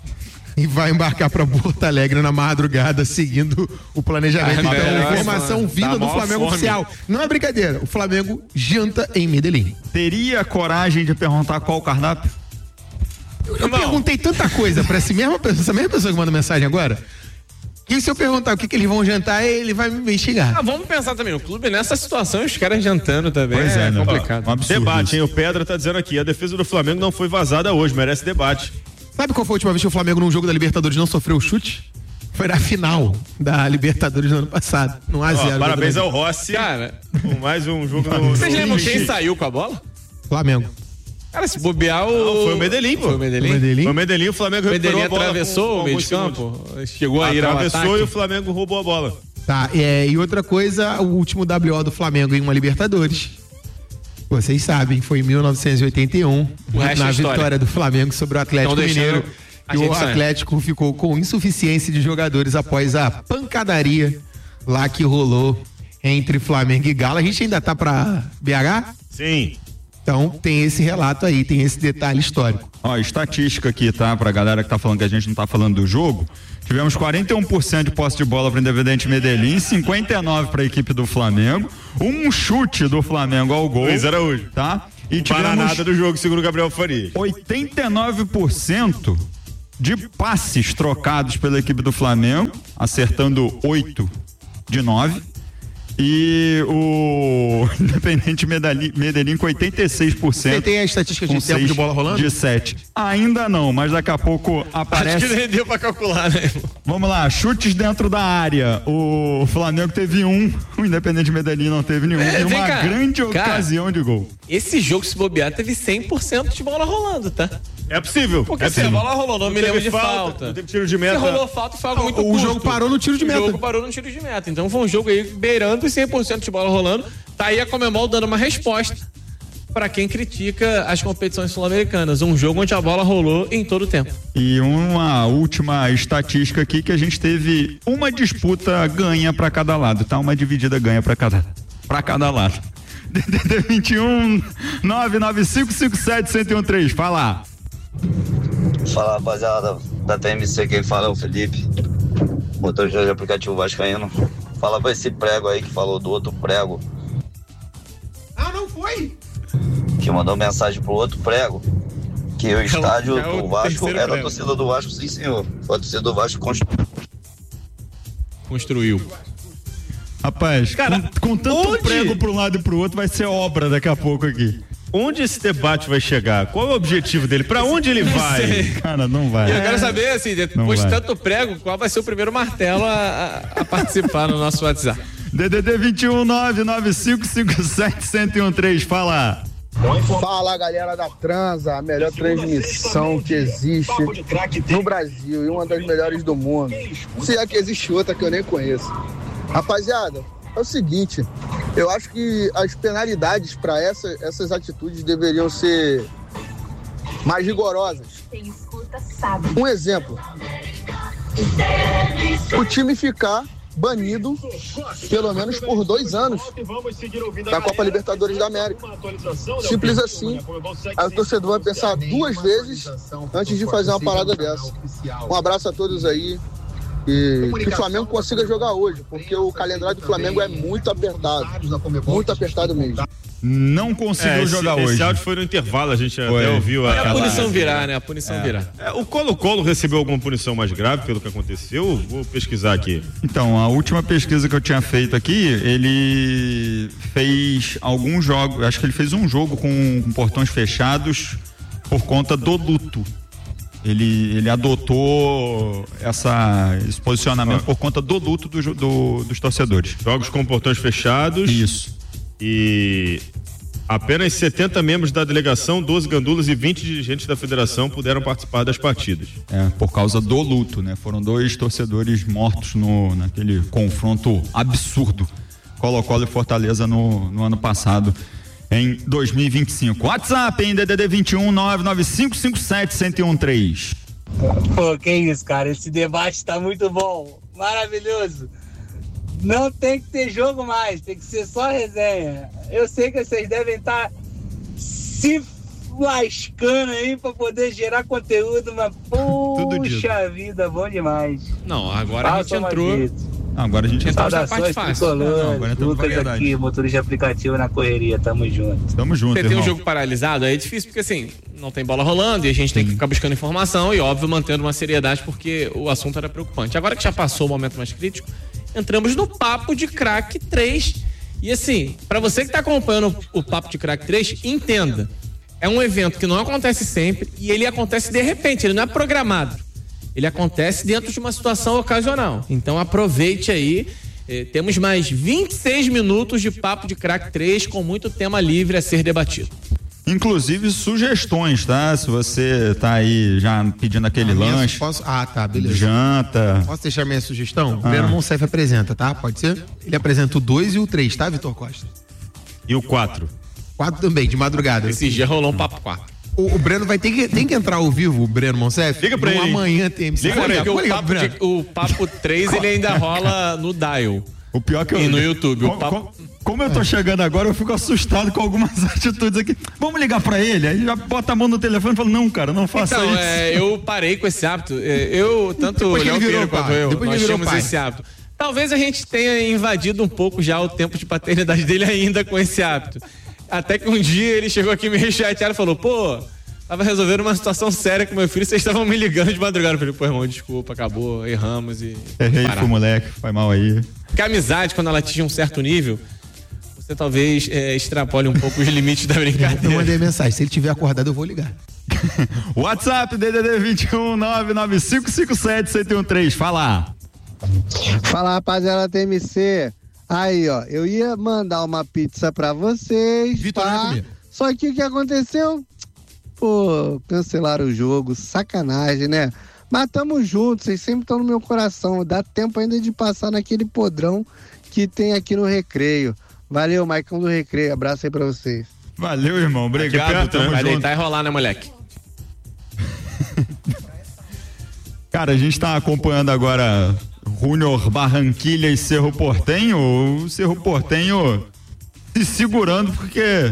e vai embarcar para Porto Alegre na madrugada, seguindo o planejamento. Ah, então, é, informação mano. vinda do Flamengo fome. oficial. Não é brincadeira. O Flamengo janta em Medellín. Teria coragem de perguntar qual o cardápio? Eu, eu perguntei tanta coisa para essa mesma pessoa, essa mesma pessoa que manda mensagem agora. E se eu perguntar o que, que eles vão jantar, ele vai me investigar. Ah, vamos pensar também, o clube nessa situação, os caras jantando também. Pois é, é complicado. Ó, um debate, hein? O Pedra tá dizendo aqui, a defesa do Flamengo não foi vazada hoje, merece debate. Sabe qual foi a última vez que o Flamengo num jogo da Libertadores não sofreu chute? Foi na final da Libertadores no ano passado, no a zero. Parabéns ao Rossi. Cara, com mais um jogo no... Vocês lembram quem saiu com a bola? Flamengo. Cara, se bobear o... Não, foi o Medellín, pô. Foi o Medellín? Foi o Medellín, foi o Medellín, o Flamengo o Medellín recuperou a bola atravessou com, com o meio de campo, chegou a ir ao ataque. Atravessou e o Flamengo roubou a bola. Tá, é, e outra coisa, o último W O do Flamengo em uma Libertadores. Vocês sabem, foi em mil novecentos e oitenta e um, na vitória do Flamengo sobre o Atlético Então, Mineiro. a E gente o sabe. Atlético ficou com insuficiência de jogadores após a pancadaria lá que rolou entre Flamengo e Galo. A gente ainda tá pra B H? Sim. Então tem esse relato aí, tem esse detalhe histórico. Ó, estatística aqui, tá? Pra galera que tá falando que a gente não tá falando do jogo. Tivemos quarenta e um por cento de posse de bola para o Independente Medellín, cinquenta e nove por cento para a equipe do Flamengo, um chute do Flamengo ao gol. Luiz Araújo. Tá? E Bananada tivemos do jogo, segundo o Gabriel Faria. oitenta e nove por cento de passes trocados pela equipe do Flamengo, acertando oito de nove. E o Independente Medellín, Medellín com oitenta e seis por cento. Você tem a estatística de com tempo de bola rolando? De sete. Ainda não, mas daqui a pouco aparece. Acho que nem deu pra calcular, né? Vamos lá, chutes dentro da área. O Flamengo teve um, o Independente Medellín não teve nenhum. É, e uma cá, grande cara, ocasião de gol. Esse jogo, se bobear, teve cem por cento de bola rolando, tá? É possível. Porque é assim, a possível. bola rolou, não, Não me lembro teve de falta. falta, não teve tiro de meta. Se rolou falta, foi algo muito O curto. jogo parou no tiro de meta. O jogo parou no tiro de meta. Então foi um jogo aí beirando os cem por cento de bola rolando. Tá aí a Conmebol dando uma resposta pra quem critica as competições sul-americanas. Um jogo onde a bola rolou em todo o tempo. E uma última estatística aqui que a gente teve uma disputa ganha pra cada lado, tá? Uma dividida ganha pra cada, pra cada lado. D D D vinte e um, nove nove cinco cinco sete, um zero um três. Fala. Fala, rapaziada da T M C, quem fala é o Felipe, motorista de aplicativo vascaíno. Fala pra esse prego aí que falou do outro prego, Ah, não foi? que mandou mensagem pro outro prego, que o estádio é o do Vasco terceiro era a prego. torcida do Vasco, sim senhor. Foi a torcida do Vasco construiu. Construiu. Rapaz, Cara, com, com tanto onde- prego pra um lado e pro outro, vai ser obra daqui a pouco aqui. Onde esse debate vai chegar? Qual é o objetivo dele? Pra onde ele vai? Cara, não vai. E eu quero saber, assim, depois de tanto prego, qual vai ser o primeiro martelo a, a- a participar no nosso WhatsApp? D D D vinte e um, nove nove cinco cinco sete, um zero um três. Fala. Fala, galera da Transa, a melhor transmissão que existe no Brasil e uma das melhores do mundo. Se é que existe outra que eu nem conheço. Rapaziada, é o seguinte, eu acho que as penalidades para essa, essas atitudes deveriam ser mais rigorosas. Um exemplo, o time ficar banido pelo menos por dois anos da Copa Libertadores da América. Simples assim. Aí o torcedor vai pensar duas vezes antes de fazer uma parada dessa. Um abraço a todos aí. E que o Flamengo consiga jogar hoje, porque o calendário do Flamengo é muito apertado. Muito apertado mesmo. Não conseguiu É, esse, jogar esse hoje. áudio foi no intervalo, a gente Foi. até ouviu. É a aquela- punição virar, né? A punição É. virar. É, o Colo-Colo recebeu alguma punição mais grave pelo que aconteceu? Vou pesquisar aqui. Então, a última pesquisa que eu tinha feito aqui, ele fez alguns jogos, acho que ele fez um jogo com, com portões fechados por conta do luto. Ele, ele adotou essa, esse posicionamento por conta do luto do, do, dos torcedores. Jogos com portões fechados. Isso. E apenas setenta membros da delegação, doze gandulas e vinte dirigentes da federação puderam participar das partidas. É, por causa do luto, né? Foram dois torcedores mortos no, naquele confronto absurdo. Colo-Colo e Fortaleza no, no ano passado, em dois mil e vinte e cinco. WhatsApp, hein? D D D vinte e um, nove nove cinco cinco sete, um zero um três. Pô, que isso, cara. Esse debate tá muito bom. Maravilhoso. Não tem que ter jogo mais, tem que ser só resenha. Eu sei que vocês devem estar se lascando aí pra poder gerar conteúdo, mas puxa vida, bom demais. Não, agora a gente Passa, entrou. Maldito. Agora a gente entrou na parte Saudações, fácil. tricolores, Não, agora entramos na Lucas variedade. aqui, motorista de aplicativo na correria, tamo junto. Tamo junto, Você tem um irmão. jogo paralisado, aí é difícil porque assim, não tem bola rolando e a gente tem que ficar buscando informação e óbvio mantendo uma seriedade porque o assunto era preocupante. Agora que já passou o momento mais crítico, entramos no Papo de Crack três. E assim, pra você que tá acompanhando o Papo de Crack três, entenda, é um evento que não acontece sempre e ele acontece de repente, ele não é programado. Ele acontece dentro de uma situação ocasional. Então aproveite aí. Eh, temos mais vinte e seis minutos de Papo de Crack três com muito tema livre a ser debatido. Inclusive sugestões, tá? Se você tá aí já pedindo aquele ah, lanche. Posso... Ah, tá, beleza. Janta. Posso deixar minha sugestão? Ah. O Breno Monsef apresenta, tá? Pode ser? Ele apresenta o dois e o três, tá, Vitor Costa? E o quatro? quatro também, de madrugada. Esse dia rolou um papo quatro. O, o Breno vai ter que, tem que entrar ao vivo, o Breno Monsef. Liga pra ele. Amanhã tem. Liga pra ele. O papo, de, o papo três ele ainda rola no Dial. O pior que eu... E no YouTube. Como, o papo... como, como eu tô chegando agora, eu fico assustado com algumas atitudes aqui. Vamos ligar pra ele? Aí já bota a mão no telefone e fala, não, cara, não faça então, isso. É, eu parei com esse hábito. Eu, tanto o Léo Pereira quanto eu, Depois nós tínhamos pai. esse hábito. Talvez a gente tenha invadido um pouco já o tempo de paternidade dele ainda com esse hábito. Até que um dia ele chegou aqui meio chateado e falou, pô... Tava resolvendo uma situação séria com meu filho, vocês estavam me ligando de madrugada. Eu falei, pô, irmão, desculpa, acabou, erramos e... Errei, fui moleque, foi mal aí. Porque a amizade, quando ela atinge um certo nível, você talvez é, extrapole um pouco os limites da brincadeira. Eu mandei mensagem, se ele tiver acordado eu vou ligar. WhatsApp, D D D vinte e um, nove nove cinco cinco sete, sete um três, fala. Fala, rapaziada da T M C. Aí, ó, eu ia mandar uma pizza pra vocês, Vitor, tá? Só que o que aconteceu? Pô, cancelaram o jogo, sacanagem, né? Mas tamo juntos, vocês sempre estão no meu coração. Dá tempo ainda de passar naquele podrão que tem aqui no Recreio. Valeu, Maicão do Recreio, abraço aí pra vocês. Valeu, irmão, obrigado, perto, tamo né? Vai junto. deitar e rolar, né, moleque? Cara, a gente tá acompanhando agora Júnior Barranquilla e Cerro Porteño. O Cerro Porteño se segurando porque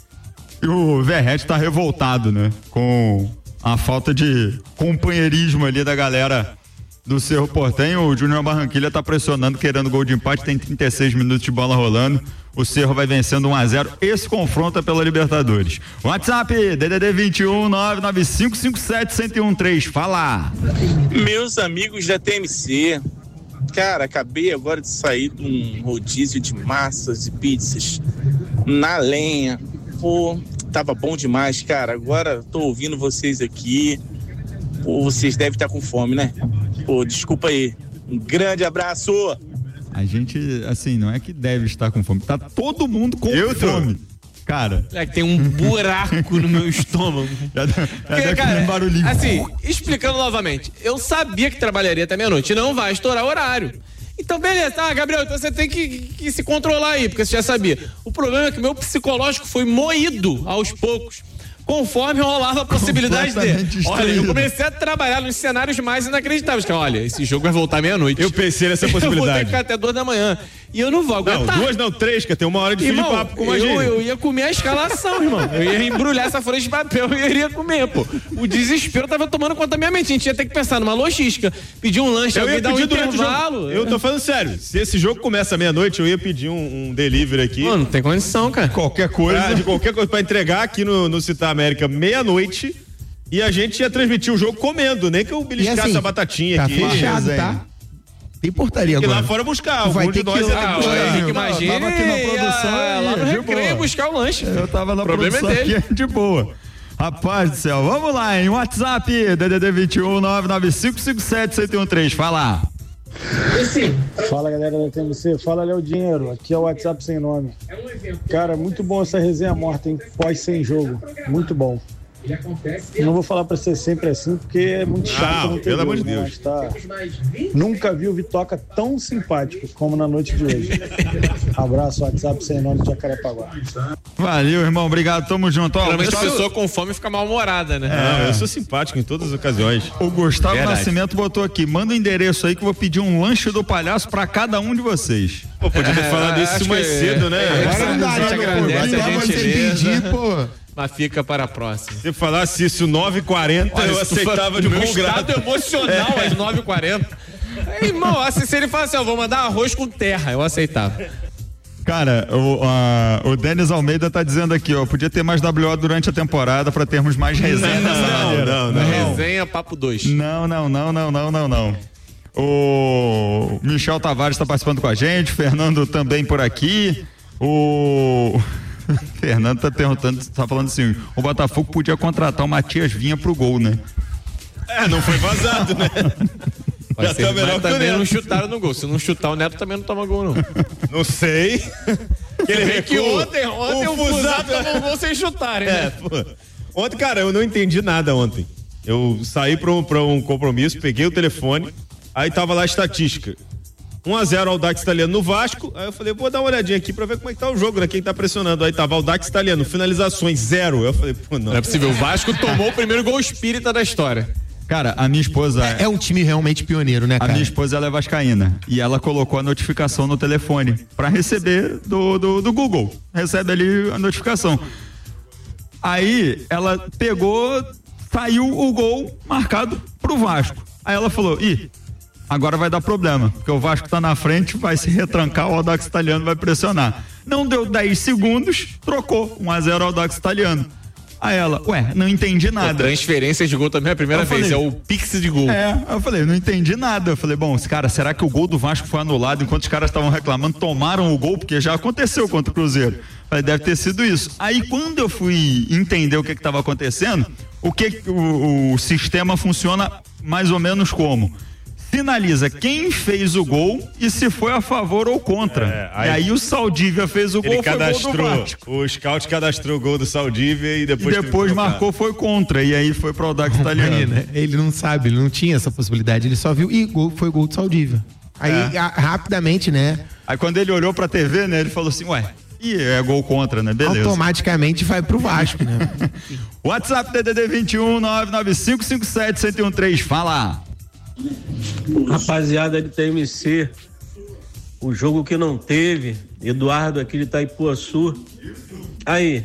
o Verrete tá revoltado, né? Com a falta de companheirismo ali da galera do Cerro Porteño. O Júnior Barranquilla tá pressionando, querendo gol de empate, tem trinta e seis minutos de bola rolando. O Cerro vai vencendo um a zero. Esse confronto é pela Libertadores. WhatsApp, D D D vinte e um, nove nove cinco cinco sete, sete um três, fala. Meus amigos da T M C, cara, acabei agora de sair de um rodízio de massas e pizzas na lenha. Pô, tava bom demais, cara. Agora tô ouvindo vocês aqui. Pô, vocês devem estar com fome, né? Pô, desculpa aí. Um grande abraço. A gente, assim, não é que deve estar com fome. Tá todo mundo com Eu fome. Tô. Cara. É que tem um buraco no meu estômago. Já, já Porque, deve cara, um barulhinho. assim, explicando novamente, eu sabia que trabalharia até meia-noite. Não vai estourar o horário. Então, beleza, tá, Gabriel, então você tem que, que se controlar aí, porque você já sabia. O problema é que o meu psicológico foi moído aos poucos, conforme rolava a possibilidade de. Olha, eu comecei a trabalhar nos cenários mais inacreditáveis. Que, olha, esse jogo vai voltar meia-noite. Eu pensei nessa possibilidade. Eu vou ter que ficar até duas da manhã. E eu não vou aguentar. Não, duas não, três, que tem uma hora de fio de papo com a gente. Eu, eu ia comer a escalação, irmão. Eu ia embrulhar essa folha de papel e eu iria comer, pô. O desespero tava tomando conta da minha mente. A gente ia ter que pensar numa logística. Pedir um lanche, Eu alguém ia dar um pedir durante o intervalo. jogo. Eu tô falando sério. Se esse jogo começa meia-noite, eu ia pedir um, um delivery aqui. Mano, não tem condição, cara. Qualquer coisa. Pra, de qualquer coisa pra entregar aqui no, no Citar América meia-noite. E a gente ia transmitir o jogo comendo, nem que eu beliscasse assim, a batatinha tá aqui. fechado, tá? Tem portaria E agora. lá fora buscar. Tu vai Algum de ter nós que- ia ter Ah, que buscar. Henrique, imagina. tava aqui na produção ia aí, lá no de recreio boa. buscar o lanche. Eu tava na O problema produção é dele. aqui, de boa. Rapaz do céu, vamos lá, hein? WhatsApp, D D D vinte e um, nove nove cinco cinco sete, sete um três, fala. Fala, galera da T M C, fala, Léo Dinheiro, aqui é o WhatsApp sem nome. Cara, muito bom essa resenha morta, hein? Pós sem jogo, muito bom. Não vou falar pra ser sempre assim, porque é muito chato. Não, não ter pelo amor jogo, de né? Deus. Mas tá... Nunca vi o Vitoca tão simpático como na noite de hoje. Abraço, WhatsApp sem nome de Jacarepaguá. Valeu, irmão, obrigado, tamo junto. Ó, Geralmente a Gustavo- pessoa com fome fica mal-humorada, né? Não, eu sou simpático em todas as ocasiões. O Gustavo Verdade. Nascimento botou aqui, manda o endereço aí que eu vou pedir um lanche do palhaço pra cada um de vocês. Pô, podia ter falado É, isso acho mais que- cedo, né? é, Agora não dá, a gente né, meu agradece povo? a Vai ter gentileza. pedir, pô. Mas fica para a próxima. Se falasse isso nove e quarenta, eu Olha, se tu aceitava fa- de meu bom estado grado. emocional às nove e quarenta. Ei, irmão, assim, se ele fala assim, ó, vou mandar arroz com terra, eu aceitava. Cara, o, a- o Denis Almeida tá dizendo aqui, ó, podia ter mais W O durante a temporada pra termos mais resenha nessa Não, maneira. não, não. Resenha Papo dois. Não, não, não, não, não, não, não. O Michel Tavares está participando com a gente, o Fernando também por aqui. O Fernando tá perguntando, tá falando assim, o Botafogo podia contratar o Matias Vinha pro gol, né? É, não foi vazado, né? Já tá melhor que o Neto. Não chutaram no gol. Se não chutar, o Neto também não toma gol, não. Não sei. Ele vê que ontem, ontem o, o Fusaro tomou gol sem chutar, hein? É, pô. Ontem, cara, eu não entendi nada ontem. Eu saí pra um, pra um compromisso, peguei o telefone, aí tava lá a estatística. um a zero Audax Italiano no Vasco. Aí eu falei, vou dar uma olhadinha aqui pra ver como é que tá o jogo, né? Quem tá pressionando. Aí tava Audax Italiano, finalizações, zero. Eu falei, pô, não. Não é possível. O Vasco tomou o primeiro gol espírita da história. Cara, a minha esposa... É, é um time realmente pioneiro, né, cara? A minha esposa, ela é vascaína. E ela colocou a notificação no telefone pra receber do, do, do Google. Recebe ali a notificação. Aí, ela pegou, saiu o gol marcado pro Vasco. Aí ela falou, ih, agora vai dar problema, porque o Vasco tá na frente, vai se retrancar, o Audax Italiano vai pressionar. Não deu dez segundos, trocou, um a zero Audax Italiano. Aí ela, ué, não entendi nada. Pô, transferência de gol também é a primeira eu vez, falei, é o pix de gol. É, eu falei, não entendi nada. Eu falei, bom, cara, será que o gol do Vasco foi anulado enquanto os caras estavam reclamando, tomaram o gol, porque já aconteceu contra o Cruzeiro. Falei, deve ter sido isso. Aí quando eu fui entender o que estava acontecendo, o que o, o sistema funciona mais ou menos como? Sinaliza quem fez o gol e se foi a favor ou contra. É, aí, e aí o Saldívia fez o gol, ele foi cadastrou, gol do Vasco. O scout cadastrou o gol do Saldívia e depois... E depois marcou, foi contra, e aí foi pro Audax Italiano. Né? Ele não sabe, ele não tinha essa possibilidade, ele só viu, e gol, foi gol do Saldívia. Aí, é. a, rapidamente, né? Aí quando ele olhou pra T V, né, ele falou assim, ué, e é gol contra, né? Beleza. Automaticamente vai pro Vasco, né? WhatsApp D D D vinte e um, nove nove cinco cinco sete, um um três, fala. Rapaziada de T M C, o jogo que não teve, Eduardo aqui de Itaipuaçu. Aí,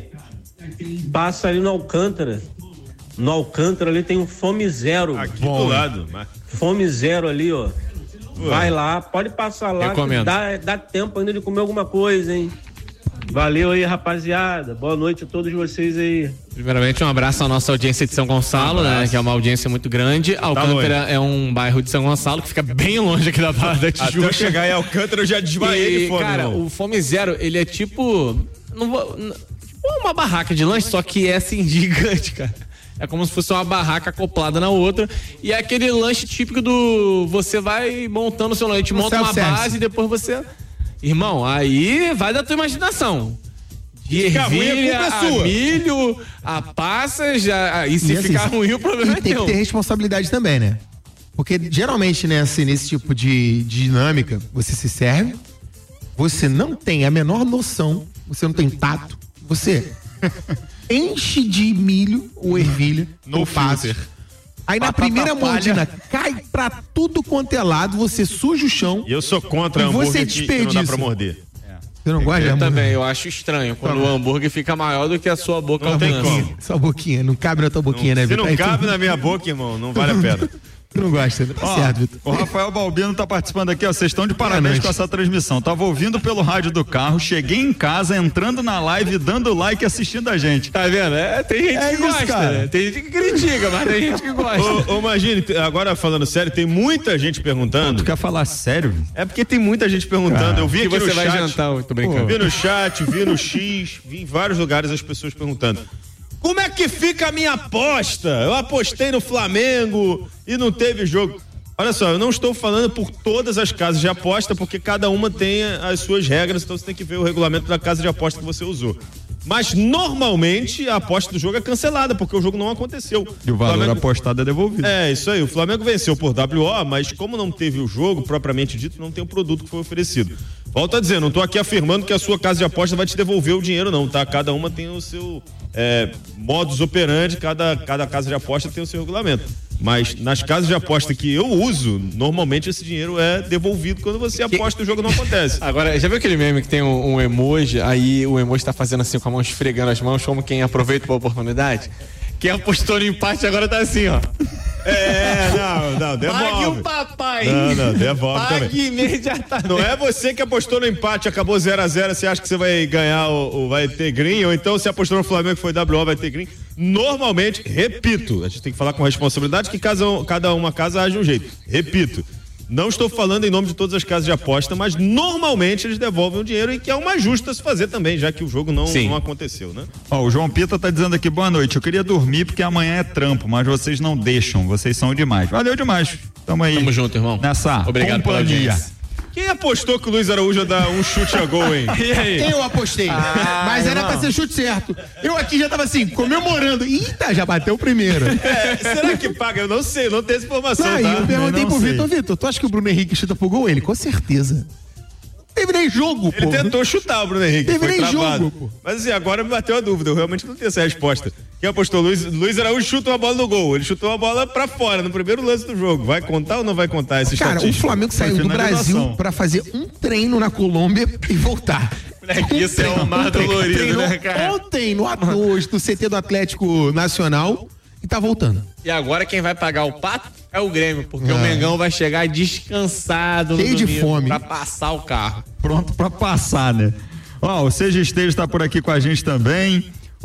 passa ali no Alcântara. No Alcântara ali tem um Fome Zero. Aqui Bom, do lado. Mas... Fome Zero ali, ó. Vai lá, pode passar lá, que dá, dá tempo ainda de comer alguma coisa, hein? Valeu aí, rapaziada. Boa noite a todos vocês aí. Primeiramente, um abraço à nossa audiência de São Gonçalo, um né? Que é uma audiência muito grande. Alcântara tá é um bairro de São Gonçalo que fica bem longe aqui da Barra da Tijuca. Até eu chegar em Alcântara eu já desmaiei de fome. Cara, irmão. O Fome Zero, ele é tipo... Não vou, não, tipo uma barraca de lanche, só que é assim, gigante, cara. É como se fosse uma barraca acoplada na outra. E é aquele lanche típico do... Você vai montando o seu lanche, monta uma base e depois você... Irmão, aí vai da tua imaginação. De ervilha, a milho, a passas, a, e se e assim, ficar ruim o problema é tem teu. Que ter responsabilidade também, né? Porque geralmente, né, assim, nesse tipo de, de dinâmica, você se serve, você não tem a menor noção, você não tem tato, você enche de milho ou ervilha no passas. Aí na primeira mordida cai pra tudo quanto é lado, você suja o chão. E eu sou contra hambúrguer que, que não dá pra morder. É. Você não gosta de hambúrguer? Eu também, eu acho estranho quando o hambúrguer fica maior do que a sua boca alcança. Sua boquinha, não cabe na tua boquinha, não, né, Vitor? Se não Aí cabe tu... na minha boca, irmão, não vale a pena. Tu não gosta, né? Ó, certo, Vitor. O Rafael Balbino tá participando aqui, ó. Vocês estão de parabéns com essa transmissão. Tava ouvindo pelo rádio do carro, cheguei em casa, entrando na live, dando like e assistindo a gente. Tá vendo? É, tem gente é que isso, gosta, cara. Né? Tem gente que critica, mas tem gente que gosta. Ô, ô, imagine, agora falando sério, tem muita gente perguntando. Tu quer falar sério? É porque tem muita gente perguntando. Ah, eu vi aqui que você no vai chat. jantar, eu tô brincando. Vi no chat, vi no X, vi em vários lugares as pessoas perguntando. Como é que fica a minha aposta? Eu apostei no Flamengo e não teve jogo. Olha só, eu não estou falando por todas as casas de aposta, porque cada uma tem as suas regras, então você tem que ver o regulamento da casa de aposta que você usou. Mas normalmente a aposta do jogo é cancelada, porque o jogo não aconteceu. E o valor Flamengo... apostado é devolvido. É, isso aí. O Flamengo venceu por W O, mas como não teve o jogo propriamente dito, não tem o produto que foi oferecido. Volto a dizer, não estou aqui afirmando que a sua casa de aposta vai te devolver o dinheiro, não, tá? Cada uma tem o seu é, modus operandi, cada, cada casa de aposta tem o seu regulamento. Mas nas casas de aposta que eu uso, normalmente esse dinheiro é devolvido quando você aposta e o jogo não acontece. Agora, já viu aquele meme que tem um, um emoji, aí o emoji tá fazendo assim com a mão, esfregando as mãos, como quem aproveita a oportunidade? Quem apostou no empate agora tá assim, ó. É, não, não, devolve. Pague o papai. Não, não, devolve Pague também. imediatamente. Não é você que apostou no empate, acabou zero a zero, você acha que você vai ganhar ou vai ter green, ou então você apostou no Flamengo que foi W O, vai ter green. Normalmente, repito, a gente tem que falar com responsabilidade que cada, cada uma casa age de um jeito. Repito, não estou falando em nome de todas as casas de aposta, mas normalmente eles devolvem o dinheiro e que é uma justa se fazer também, já que o jogo não, não aconteceu, né? Ó, o João Pita tá dizendo aqui, boa noite, eu queria dormir porque amanhã é trampo, mas vocês não deixam, vocês são demais. Valeu demais. Tamo aí. Tamo junto, irmão. Nessa Obrigado pela companhia. audiência. Quem apostou que o Luiz Araújo ia dar um chute a gol, hein? E aí? Eu apostei. Ah, mas era não. pra ser chute certo. Eu aqui já tava assim, comemorando. Eita, já bateu o primeiro. É, será que paga? Eu não sei, não tenho essa informação. Não, tá? E eu perguntei eu pro sei. Vitor, Vitor, tu acha que o Bruno Henrique chuta pro gol? Ele, com certeza. Teve nem jogo, pô. Ele tentou chutar o Bruno Henrique. Teve foi nem travado. jogo, pô. Mas assim, agora me bateu a dúvida. Eu realmente não tenho essa resposta. Quem apostou? Luiz, Luiz Araújo chuta uma bola no gol. Ele chutou a bola pra fora no primeiro lance do jogo. Vai contar ou não vai contar esse Cara, estatístico? o Flamengo saiu do Brasil pra fazer um treino na Colômbia e voltar. Moleque, isso é um mar dolorido, né, cara? Ontem, no ato do C T do Atlético Nacional, e tá voltando. E agora quem vai pagar o pato é o Grêmio, porque É. o Mengão vai chegar descansado no Cheio de domingo fome. pra passar o carro. Pronto pra passar, né? Ó, o Seja Esteja tá por aqui com a gente também.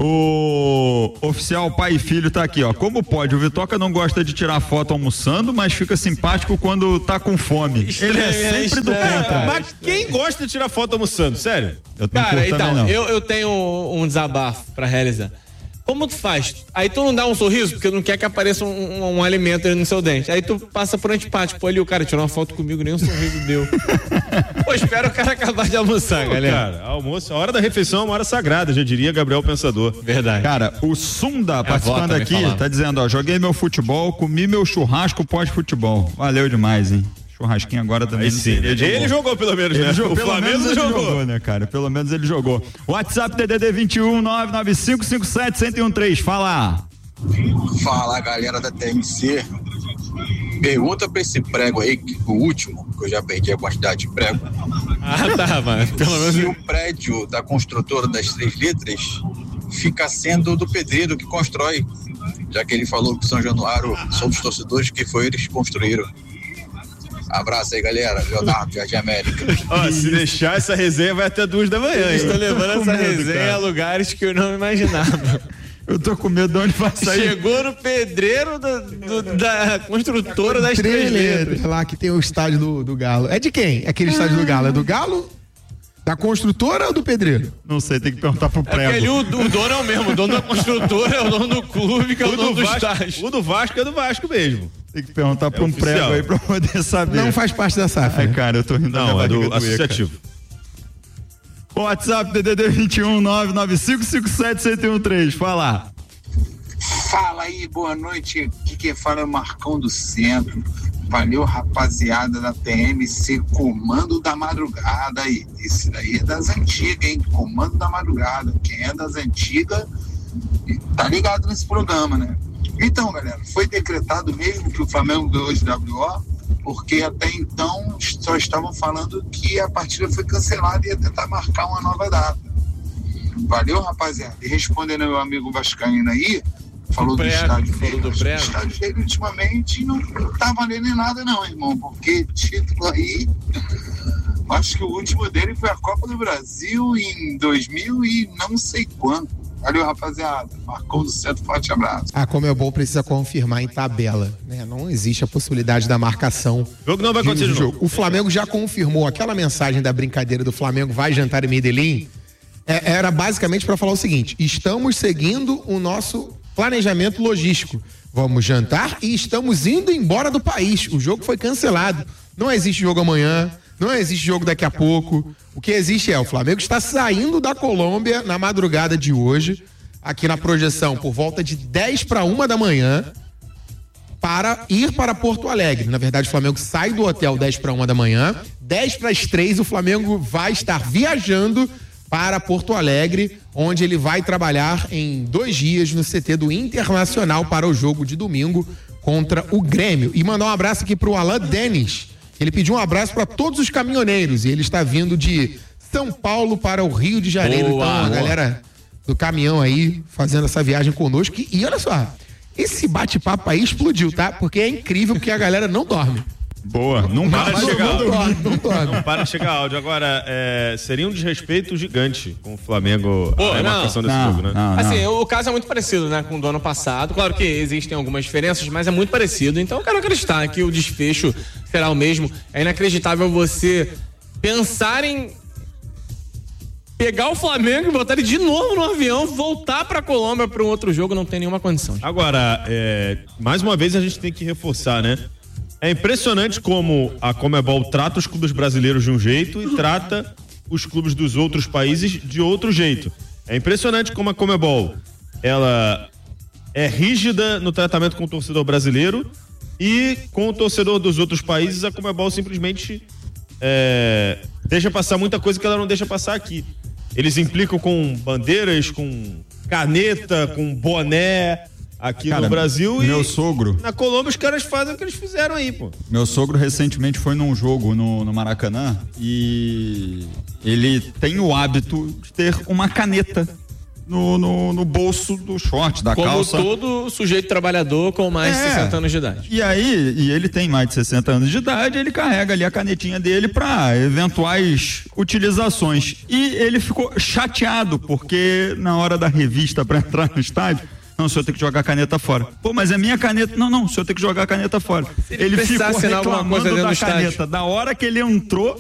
O oficial pai e filho tá aqui, ó. Como pode? O Vitoca não gosta de tirar foto almoçando, mas fica simpático quando tá com fome. Estranho, Ele é sempre estranho, do contra. cara. Mas quem gosta de tirar foto almoçando? Sério? Eu não Cara, curto então, também, não. eu, eu tenho um desabafo pra realizar. Como tu faz? Aí tu não dá um sorriso, porque não quer que apareça um, um, um alimento ali no seu dente. Aí tu passa por antipático. Pô, ali o cara tirou uma foto comigo, nem um sorriso deu. Pô, espero o cara acabar de almoçar, Pô, galera. Cara, almoço, a hora da refeição é uma hora sagrada, já diria Gabriel Pensador. Verdade. Cara, o Sunda participando avó aqui, também falava. tá dizendo, ó, joguei meu futebol, comi meu churrasco pós-futebol. Valeu demais, hein? Churrasquinho agora também. Aí não sim, seria de ele boa. jogou pelo menos, Ele né? jogou, O pelo Flamengo menos ele jogou. jogou, né, cara? Pelo menos ele jogou. WhatsApp T D D vinte e um nove nove cinco cinco sete um zero um três. Fala. Fala, galera da T M C. Pergunta pra esse prego aí, que- o último, que eu já perdi a quantidade de prego. Ah, tá, mas pelo menos. Se o prédio da construtora das três letras fica sendo do pedreiro que constrói, já que ele falou que São Januário são dos torcedores que foi eles que construíram. Abraço aí, galera. Leonardo, Jardim América. Ó, se deixar essa resenha vai até duas da manhã, hein? Estou levando com essa medo, resenha cara. a lugares que eu não imaginava. Eu tô com medo de onde vai sair. Chegou no pedreiro da, do- da construtora das três letras. Lá que tem o estádio do, do Galo. É de quem? Aquele estádio do Galo? É do Galo? Da construtora ou do pedreiro? Não sei, tem que perguntar pro É porque ali prego. o, o dono é o mesmo, o dono da construtora é o dono do clube, que é o, O dono do, do Vasco, estádio. o do Vasco é do Vasco mesmo. Tem que perguntar pra um oficial. prego aí pra poder saber. Não faz parte da S A F. Ai, né? cara, eu tô rindo da Não, minha é barriga do doer, cara. associativo. WhatsApp T D D vinte e um nove nove cinco cinco sete um zero um três. Fala. Fala aí, boa noite. Aqui quem fala é o Marcão do Centro. Valeu, rapaziada da T M C, Comando da Madrugada aí. Esse daí é das antigas, hein? Comando da Madrugada. Quem é das antigas tá ligado nesse programa, né? Então, galera, foi decretado mesmo que o Flamengo ganhou de W O, porque até então só estavam falando que a partida foi cancelada e ia tentar marcar uma nova data. Valeu, rapaziada. E respondendo ao meu amigo vascaíno aí, falou do prego, estádio falou dele. do Acho que o prego. estádio dele ultimamente não tá valendo em nada não, irmão, porque título aí, acho que o último dele foi a Copa do Brasil em dois mil e não sei quando. Valeu, rapaziada. Marcão do Centro, forte abraço. A Comebol precisa confirmar em tabela, né? Não existe a possibilidade da marcação. O jogo não vai de- acontecer do de jogo. novo. O Flamengo já confirmou aquela mensagem da brincadeira do Flamengo vai jantar em Medellín. é- era basicamente para falar o seguinte: estamos seguindo o nosso planejamento logístico. Vamos jantar e estamos indo embora do país. O jogo foi cancelado. Não existe jogo amanhã. Não existe jogo daqui a pouco. O que existe é o Flamengo está saindo da Colômbia na madrugada de hoje, aqui na projeção, por volta de dez para uma da manhã, para ir para Porto Alegre. Na verdade, o Flamengo sai do hotel dez para uma da manhã, dez para as três o Flamengo vai estar viajando para Porto Alegre, onde ele vai trabalhar em dois dias no C T do Internacional para o jogo de domingo contra o Grêmio. E mandar um abraço aqui para o Alan Denis. Ele pediu um abraço para todos os caminhoneiros e ele está vindo de São Paulo para o Rio de Janeiro. Boa, então, a boa. galera do caminhão aí fazendo essa viagem conosco. E, e olha só, esse bate-papo aí explodiu, tá? Porque é incrível que a galera não dorme. Boa, não Para para de não, chegar não áudio. dorme, não dorme. Não para de chegar áudio. Agora, é, seria um desrespeito gigante com o Flamengo Pô, a não. marcação desse Não, jogo, né? não, não. Assim, o caso é muito parecido, né, com o do ano passado. Claro que existem algumas diferenças, mas é muito parecido. Então eu quero acreditar que o desfecho será o mesmo. É inacreditável você pensar em pegar o Flamengo e botar ele de novo no avião, voltar pra Colômbia para um outro jogo, não tem nenhuma condição. Agora, é, mais uma vez a gente tem que reforçar, né? É impressionante como a Conmebol trata os clubes brasileiros de um jeito e trata os clubes dos outros países de outro jeito. É impressionante como a Conmebol, ela é rígida no tratamento com o torcedor brasileiro e com o torcedor dos outros países a Conmebol simplesmente é, deixa passar muita coisa que ela não deixa passar aqui. Eles implicam com bandeiras, com caneta, com boné aqui Cara, no Brasil meu e sogro, na Colômbia os caras fazem o que eles fizeram aí, pô. Meu sogro recentemente foi num jogo no, no Maracanã e ele tem o hábito de ter uma caneta no, no, no bolso do short, da Como calça. Como todo sujeito trabalhador com mais É. de sessenta anos de idade. E aí, e ele tem mais de sessenta anos de idade, ele carrega ali a canetinha dele para eventuais utilizações. E ele ficou chateado porque na hora da revista para entrar no estádio, não, o senhor tem que jogar a caneta fora. Pô, mas é minha caneta. Não, não, o senhor tem que jogar a caneta fora. ele Ele precisar ficou assinar alguma reclamando coisa dentro da do estádio. caneta. Da hora que ele entrou,